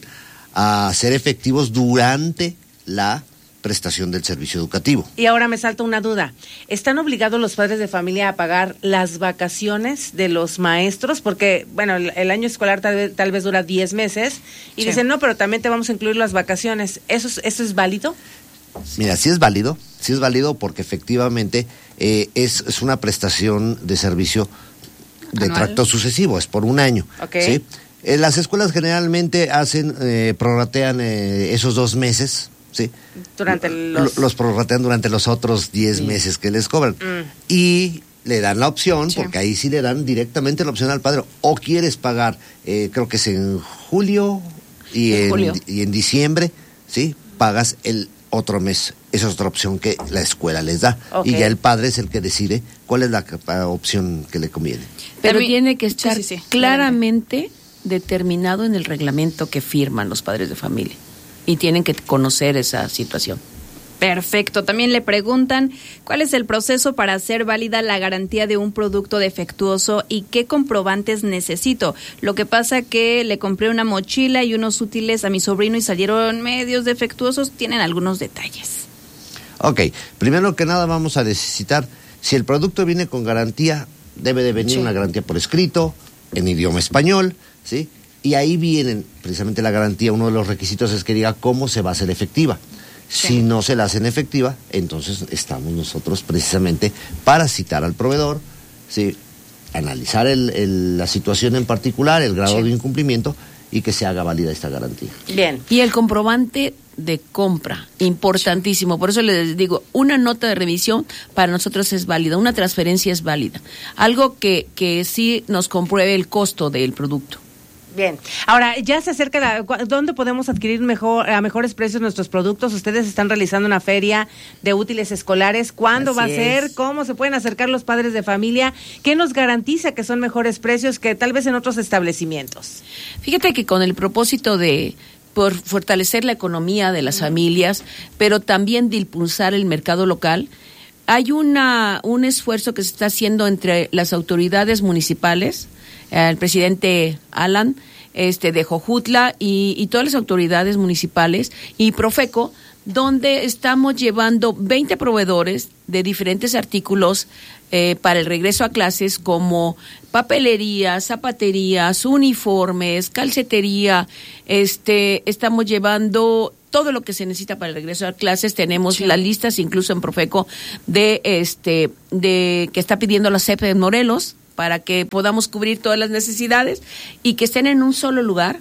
a ser efectivos durante la prestación del servicio educativo.
Y ahora me salta una duda. ¿Están obligados los padres de familia a pagar las vacaciones de los maestros? Porque, bueno, el, el año escolar tal vez, tal vez dura diez meses y sí. dicen, no, pero también te vamos a incluir las vacaciones. ¿Eso es, eso es válido?
Mira, sí es válido, sí es válido porque efectivamente eh, es, es una prestación de servicio de ¿anual? Tracto sucesivo, es por un año.
Okay.
¿sí? Eh, las escuelas generalmente hacen, eh, prorratean eh, esos dos meses, ¿sí?
Durante los...
Los prorratean durante los otros diez sí. meses que les cobran. Mm. Y le dan la opción, sí. porque ahí sí le dan directamente la opción al padre. O quieres pagar, eh, creo que es en julio y en, en julio. y en diciembre, ¿sí? Pagas el otro mes. Esa es otra opción que la escuela les da. Okay. Y ya el padre es el que decide cuál es la, la opción que le conviene.
Pero También, tiene que estar sí, sí, sí. claramente determinado en el reglamento que firman los padres de familia. Y tienen que conocer esa situación.
Perfecto. También le preguntan cuál es el proceso para hacer válida la garantía de un producto defectuoso y qué comprobantes necesito. Lo que pasa que le compré una mochila y unos útiles a mi sobrino y salieron medios defectuosos. Tienen algunos detalles.
Ok. Primero que nada vamos a necesitar, si el producto viene con garantía, debe de venir sí. una garantía por escrito, en idioma español, ¿sí? Y ahí vienen precisamente la garantía, uno de los requisitos es que diga cómo se va a hacer efectiva. Sí. Si no se la hacen efectiva, entonces estamos nosotros precisamente para citar al proveedor, ¿sí? analizar el, el, la situación en particular, el grado sí. de incumplimiento y que se haga válida esta garantía.
Bien.
Y el comprobante de compra, importantísimo. Por eso les digo, una nota de revisión para nosotros es válida, una transferencia es válida. Algo que, que sí nos compruebe el costo del producto.
Bien, ahora ya se acerca la, ¿dónde podemos adquirir mejor a mejores precios nuestros productos? Ustedes están realizando una feria de útiles escolares. ¿Cuándo Así va a ser? Es. ¿Cómo se pueden acercar los padres de familia? ¿Qué nos garantiza que son mejores precios que tal vez en otros establecimientos?
Fíjate que con el propósito de por fortalecer la economía de las uh-huh. familias, pero también de impulsar el mercado local, hay una un esfuerzo que se está haciendo entre las autoridades municipales, el presidente Alan este de Jojutla y, y todas las autoridades municipales y Profeco, donde estamos llevando veinte proveedores de diferentes artículos eh, para el regreso a clases, como papelería, zapaterías, uniformes, calcetería. Este, estamos llevando todo lo que se necesita para el regreso a clases. Tenemos sí. las listas, incluso en Profeco, de este, de que está pidiendo la C E P en Morelos, para que podamos cubrir todas las necesidades y que estén en un solo lugar.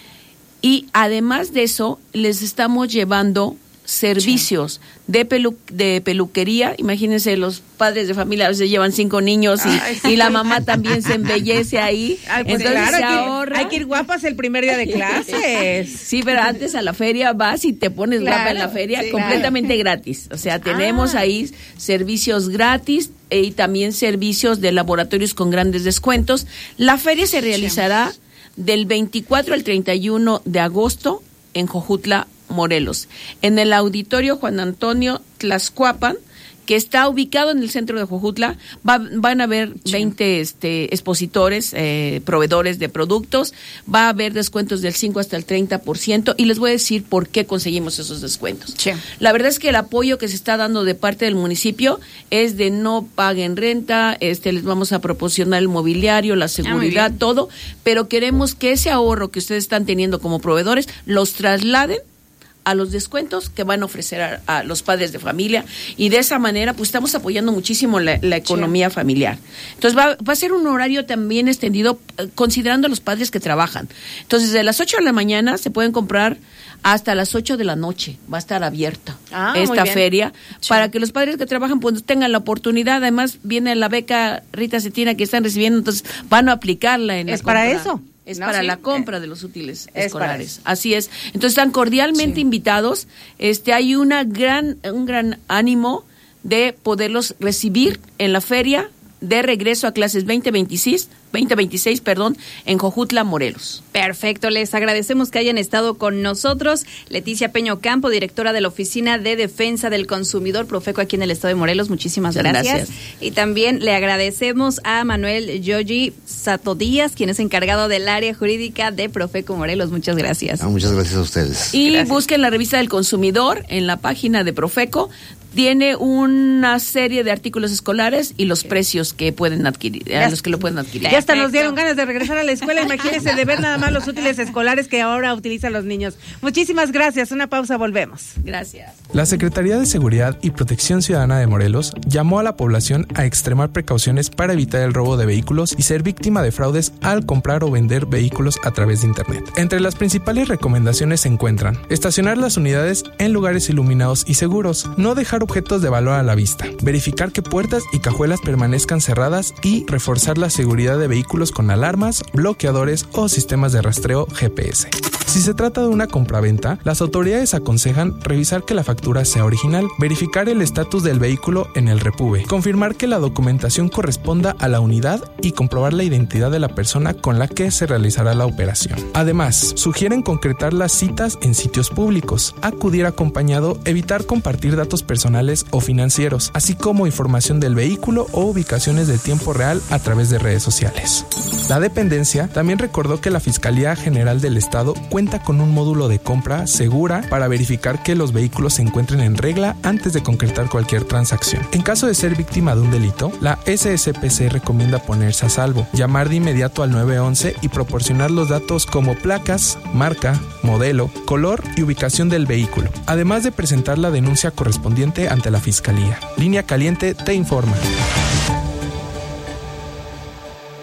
Y además de eso, les estamos llevando servicios sí. de pelu de peluquería. Imagínense, los padres de familia a veces llevan cinco niños y, Ay, sí. y la mamá también se embellece ahí.
Ay, pues entonces claro, se ahorra. Hay que ir guapas el primer día de clases.
Sí, pero antes a la feria vas y te pones claro, guapa en la feria, sí, completamente claro. gratis. O sea, tenemos ah. ahí servicios gratis y también servicios de laboratorios con grandes descuentos. La feria se realizará sí. del veinticuatro al treinta y uno de agosto en Jojutla, Morelos, en el auditorio Juan Antonio Tlaxcuapan, que está ubicado en el centro de Jojutla. Va, van a haber veinte este, expositores, eh, proveedores de productos. Va a haber descuentos del cinco hasta el treinta por ciento y les voy a decir por qué conseguimos esos descuentos. Sí. La verdad es que el apoyo que se está dando de parte del municipio es de no paguen renta, este, les vamos a proporcionar el mobiliario, la seguridad, ah, todo, pero queremos que ese ahorro que ustedes están teniendo como proveedores los trasladen a los descuentos que van a ofrecer a, a los padres de familia, y de esa manera pues estamos apoyando muchísimo la, la economía sí. familiar. Entonces va, va a ser un horario también extendido eh, considerando a los padres que trabajan. Entonces de las ocho de la mañana se pueden comprar hasta las ocho de la noche, va a estar abierta ah, esta feria sí. para que los padres que trabajan pues tengan la oportunidad. Además viene la beca Rita Cetina que están recibiendo, entonces van a aplicarla en
¿Es
la
para
compra.
eso?
Es
no,
para
sí.
la compra de los útiles
es
escolares. Así es. Entonces están cordialmente sí. invitados. Este, hay una gran, un gran ánimo de poderlos recibir en la feria de regreso a clases veinte veintiséis, veinte veintiséis, perdón, en Jojutla, Morelos.
Perfecto, les agradecemos que hayan estado con nosotros. Leticia Peño Campo, directora de la Oficina de Defensa del Consumidor, Profeco, aquí en el estado de Morelos. Muchísimas gracias. gracias. Y también le agradecemos a Manuel Yogi Sato Díaz, quien es encargado del área jurídica de Profeco Morelos. Muchas gracias.
Ah, muchas gracias a ustedes.
Y
gracias.
Busquen la revista del consumidor en la página de Profeco. Tiene una serie de artículos escolares y los precios que pueden adquirir, a los que lo pueden adquirir.
Ya hasta nos dieron ganas de regresar a la escuela. Imagínense de ver nada más los útiles escolares que ahora utilizan los niños. Muchísimas gracias. Una pausa, volvemos.
Gracias.
La Secretaría de Seguridad y Protección Ciudadana de Morelos llamó a la población a extremar precauciones para evitar el robo de vehículos y ser víctima de fraudes al comprar o vender vehículos a través de Internet. Entre las principales recomendaciones se encuentran: estacionar las unidades en lugares iluminados y seguros, no dejar objetos de valor a la vista, verificar que puertas y cajuelas permanezcan cerradas y reforzar la seguridad de vehículos con alarmas, bloqueadores o sistemas de rastreo G P S. Si se trata de una compraventa, las autoridades aconsejan revisar que la factura sea original, verificar el estatus del vehículo en el Repube, confirmar que la documentación corresponda a la unidad y comprobar la identidad de la persona con la que se realizará la operación. Además, sugieren concretar las citas en sitios públicos, acudir acompañado, evitar compartir datos personales o financieros, así como información del vehículo o ubicaciones de tiempo real a través de redes sociales. La dependencia también recordó que la Fiscalía General del Estado cuenta con un módulo de compra segura para verificar que los vehículos se encuentren en regla antes de concretar cualquier transacción. En caso de ser víctima de un delito, la S S P C recomienda ponerse a salvo, llamar de inmediato al nueve once y proporcionar los datos como placas, marca, modelo, color y ubicación del vehículo, además de presentar la denuncia correspondiente ante la Fiscalía. Línea Caliente te informa.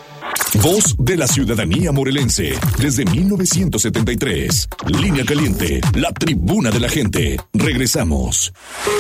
Voz de la ciudadanía morelense desde mil novecientos setenta y tres. Línea Caliente, la tribuna de la gente. Regresamos.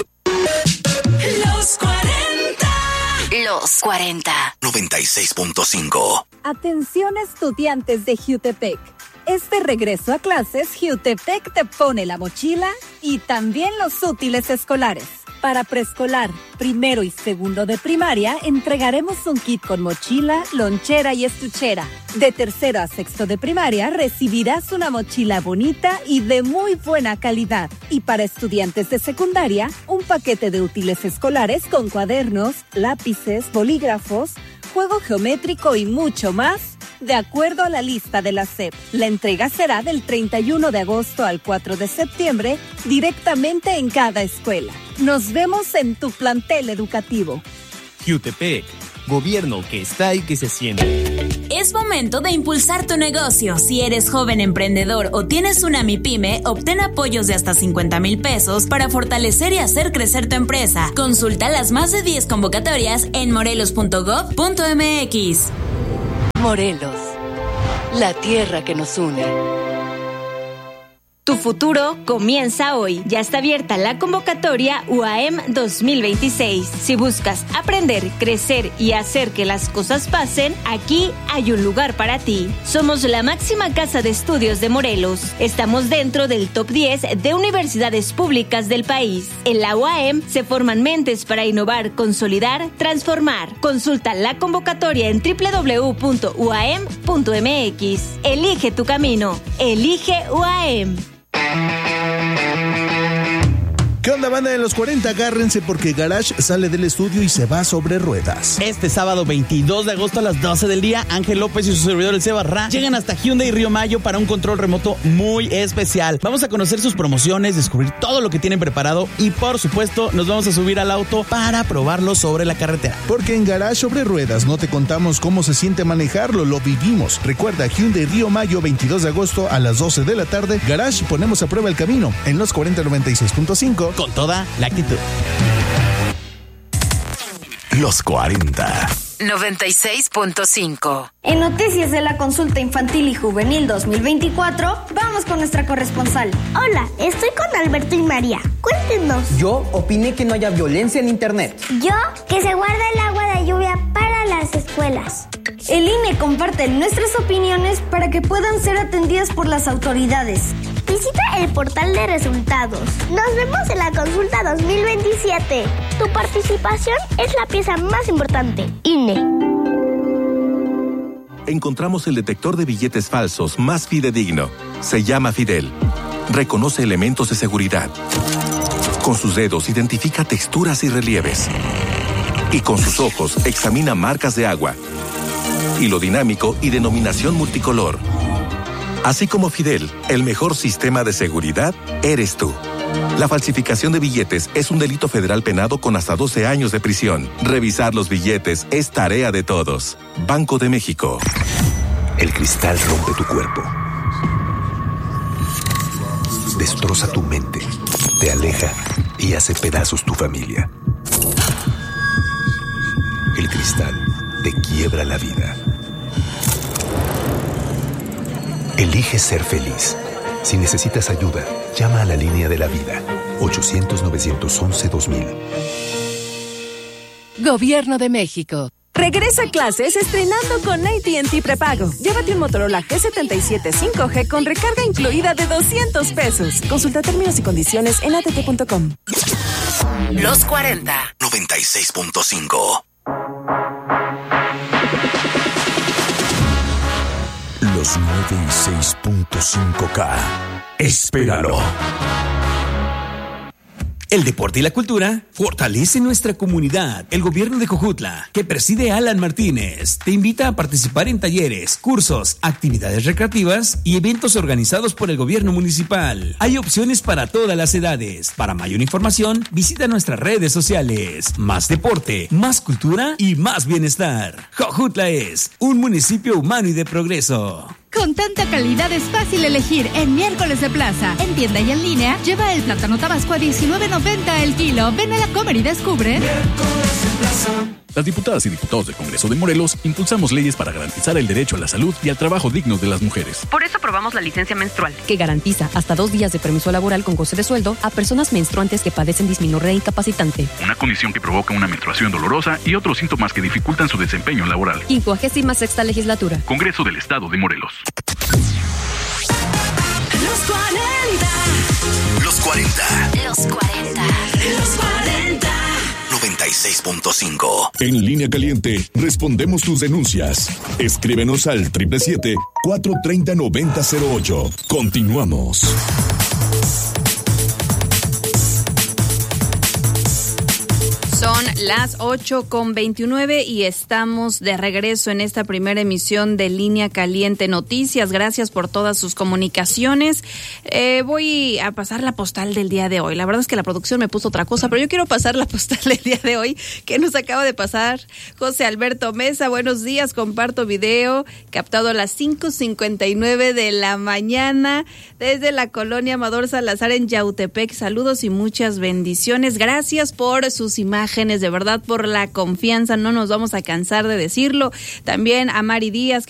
Los cuarenta. Los cuarenta.
noventa y seis punto cinco.
Atención estudiantes de Jutepec. Este regreso a clases, Jutepec te pone la mochila y también los útiles escolares. Para preescolar, primero y segundo de primaria, entregaremos un kit con mochila, lonchera y estuchera. De tercero a sexto de primaria, recibirás una mochila bonita y de muy buena calidad. Y para estudiantes de secundaria, un paquete de útiles escolares con cuadernos, lápices, bolígrafos, juego geométrico y mucho más, de acuerdo a la lista de la S E P. La entrega será del treinta y uno de agosto al cuatro de septiembre, directamente en cada escuela. Nos vemos en tu plantel educativo.
Jutepec, gobierno que está y que se siente.
Es momento de impulsar tu negocio. Si eres joven emprendedor o tienes una MIPYME, obtén apoyos de hasta cincuenta mil pesos para fortalecer y hacer crecer tu empresa. Consulta las más de diez convocatorias en morelos punto gob punto mx.
Morelos, la tierra que nos une.
Tu futuro comienza hoy. Ya está abierta la convocatoria U A M dos mil veintiséis. Si buscas aprender, crecer y hacer que las cosas pasen, aquí hay un lugar para ti. Somos la máxima casa de estudios de Morelos. Estamos dentro del top diez de universidades públicas del país. En la U A M se forman mentes para innovar, consolidar, transformar. Consulta la convocatoria en doble u doble u doble u punto u a m punto m x. Elige tu camino. Elige U A M.
¿Qué onda, banda de los cuarenta? Agárrense porque Garage sale del estudio y se va sobre ruedas.
Este sábado veintidós de agosto a las doce del día, Ángel López y su servidor el Seba Ra llegan hasta Hyundai Río Mayo para un control remoto muy especial. Vamos a conocer sus promociones, descubrir todo lo que tienen preparado y por supuesto nos vamos a subir al auto para probarlo sobre la carretera.
Porque en Garage sobre ruedas no te contamos cómo se siente manejarlo, lo vivimos. Recuerda, Hyundai Río Mayo, veintidós de agosto a las doce de la tarde. Garage, ponemos a prueba el camino en los cuarenta noventa y seis punto cinco.
Con toda la actitud.
Los cuarenta.
noventa y seis punto cinco.
En noticias de la consulta infantil y juvenil dos mil veinticuatro, vamos con nuestra corresponsal.
Hola, estoy con Alberto y María. Cuéntenos.
Yo opiné que no haya violencia en internet.
Yo, que se guarda el agua de lluvia para las escuelas.
El I N E comparte nuestras opiniones para que puedan ser atendidas por las autoridades.
Visita el portal de resultados. Nos vemos en la consulta dos mil veintisiete. Tu participación es la pieza más importante. I N E.
Encontramos el detector de billetes falsos más fidedigno. Se llama Fidel. Reconoce elementos de seguridad. Con sus dedos identifica texturas y relieves. Y con sus ojos examina marcas de agua. Hilo dinámico y denominación multicolor. Así como Fidel, el mejor sistema de seguridad eres tú. La falsificación de billetes es un delito federal penado con hasta doce años de prisión. Revisar los billetes es tarea de todos. Banco de México.
El cristal rompe tu cuerpo. Destroza tu mente. Te aleja y hace pedazos tu familia. El cristal te quiebra la vida. Elige ser feliz. Si necesitas ayuda, llama a la línea de la vida. ochocientos, novecientos once, dos mil.
Gobierno de México.
Regresa a clases estrenando con A T and T Prepago. Llévate un Motorola G setenta y siete cinco G con recarga incluida de doscientos pesos. Consulta términos y condiciones en a t t punto com.
Los cuarenta.
noventa y seis punto cinco. Los noventa y seis punto cinco K. Espéralo.
El deporte y la cultura fortalecen nuestra comunidad. El gobierno de Jojutla, que preside Alan Martínez, te invita a participar en talleres, cursos, actividades recreativas y eventos organizados por el gobierno municipal. Hay opciones para todas las edades. Para mayor información, visita nuestras redes sociales. Más deporte, más cultura y más bienestar. Jojutla es un municipio humano y de progreso.
Con tanta calidad es fácil elegir en Miércoles de Plaza. En tienda y en línea, lleva el plátano tabasco a diecinueve noventa el kilo. Ven a la Comer y descubre. Miércoles de Plaza.
Las diputadas y diputados del Congreso de Morelos impulsamos leyes para garantizar el derecho a la salud y al trabajo digno de las mujeres.
Por eso aprobamos la licencia menstrual,
que garantiza hasta dos días de permiso laboral con goce de sueldo a personas menstruantes que padecen dismenorrea incapacitante.
Una condición que provoca una menstruación dolorosa y otros síntomas que dificultan su desempeño laboral.
quincuagésima sexta legislatura.
Congreso del Estado de Morelos.
Los cuarenta.
Los cuarenta.
Los cuarenta. Los cuarenta.
noventa y seis punto cinco.
En Línea Caliente respondemos tus denuncias. Escríbenos al siete siete siete, cuatro tres cero, nueve cero cero ocho. Continuamos.
Son las ocho con veintinueve y estamos de regreso en esta primera emisión de Línea Caliente Noticias. Gracias por todas sus comunicaciones. Eh, voy a pasar la postal del día de hoy. La verdad es que la producción me puso otra cosa, pero yo quiero pasar la postal del día de hoy que nos acaba de pasar José Alberto Mesa. Buenos días, comparto video captado a las cinco cincuenta y nueve de la mañana desde la colonia Amador Salazar en Yautepec. Saludos y muchas bendiciones. Gracias por sus imágenes, de verdad, por la confianza. No nos vamos a cansar de decirlo. También a Mari Díaz, que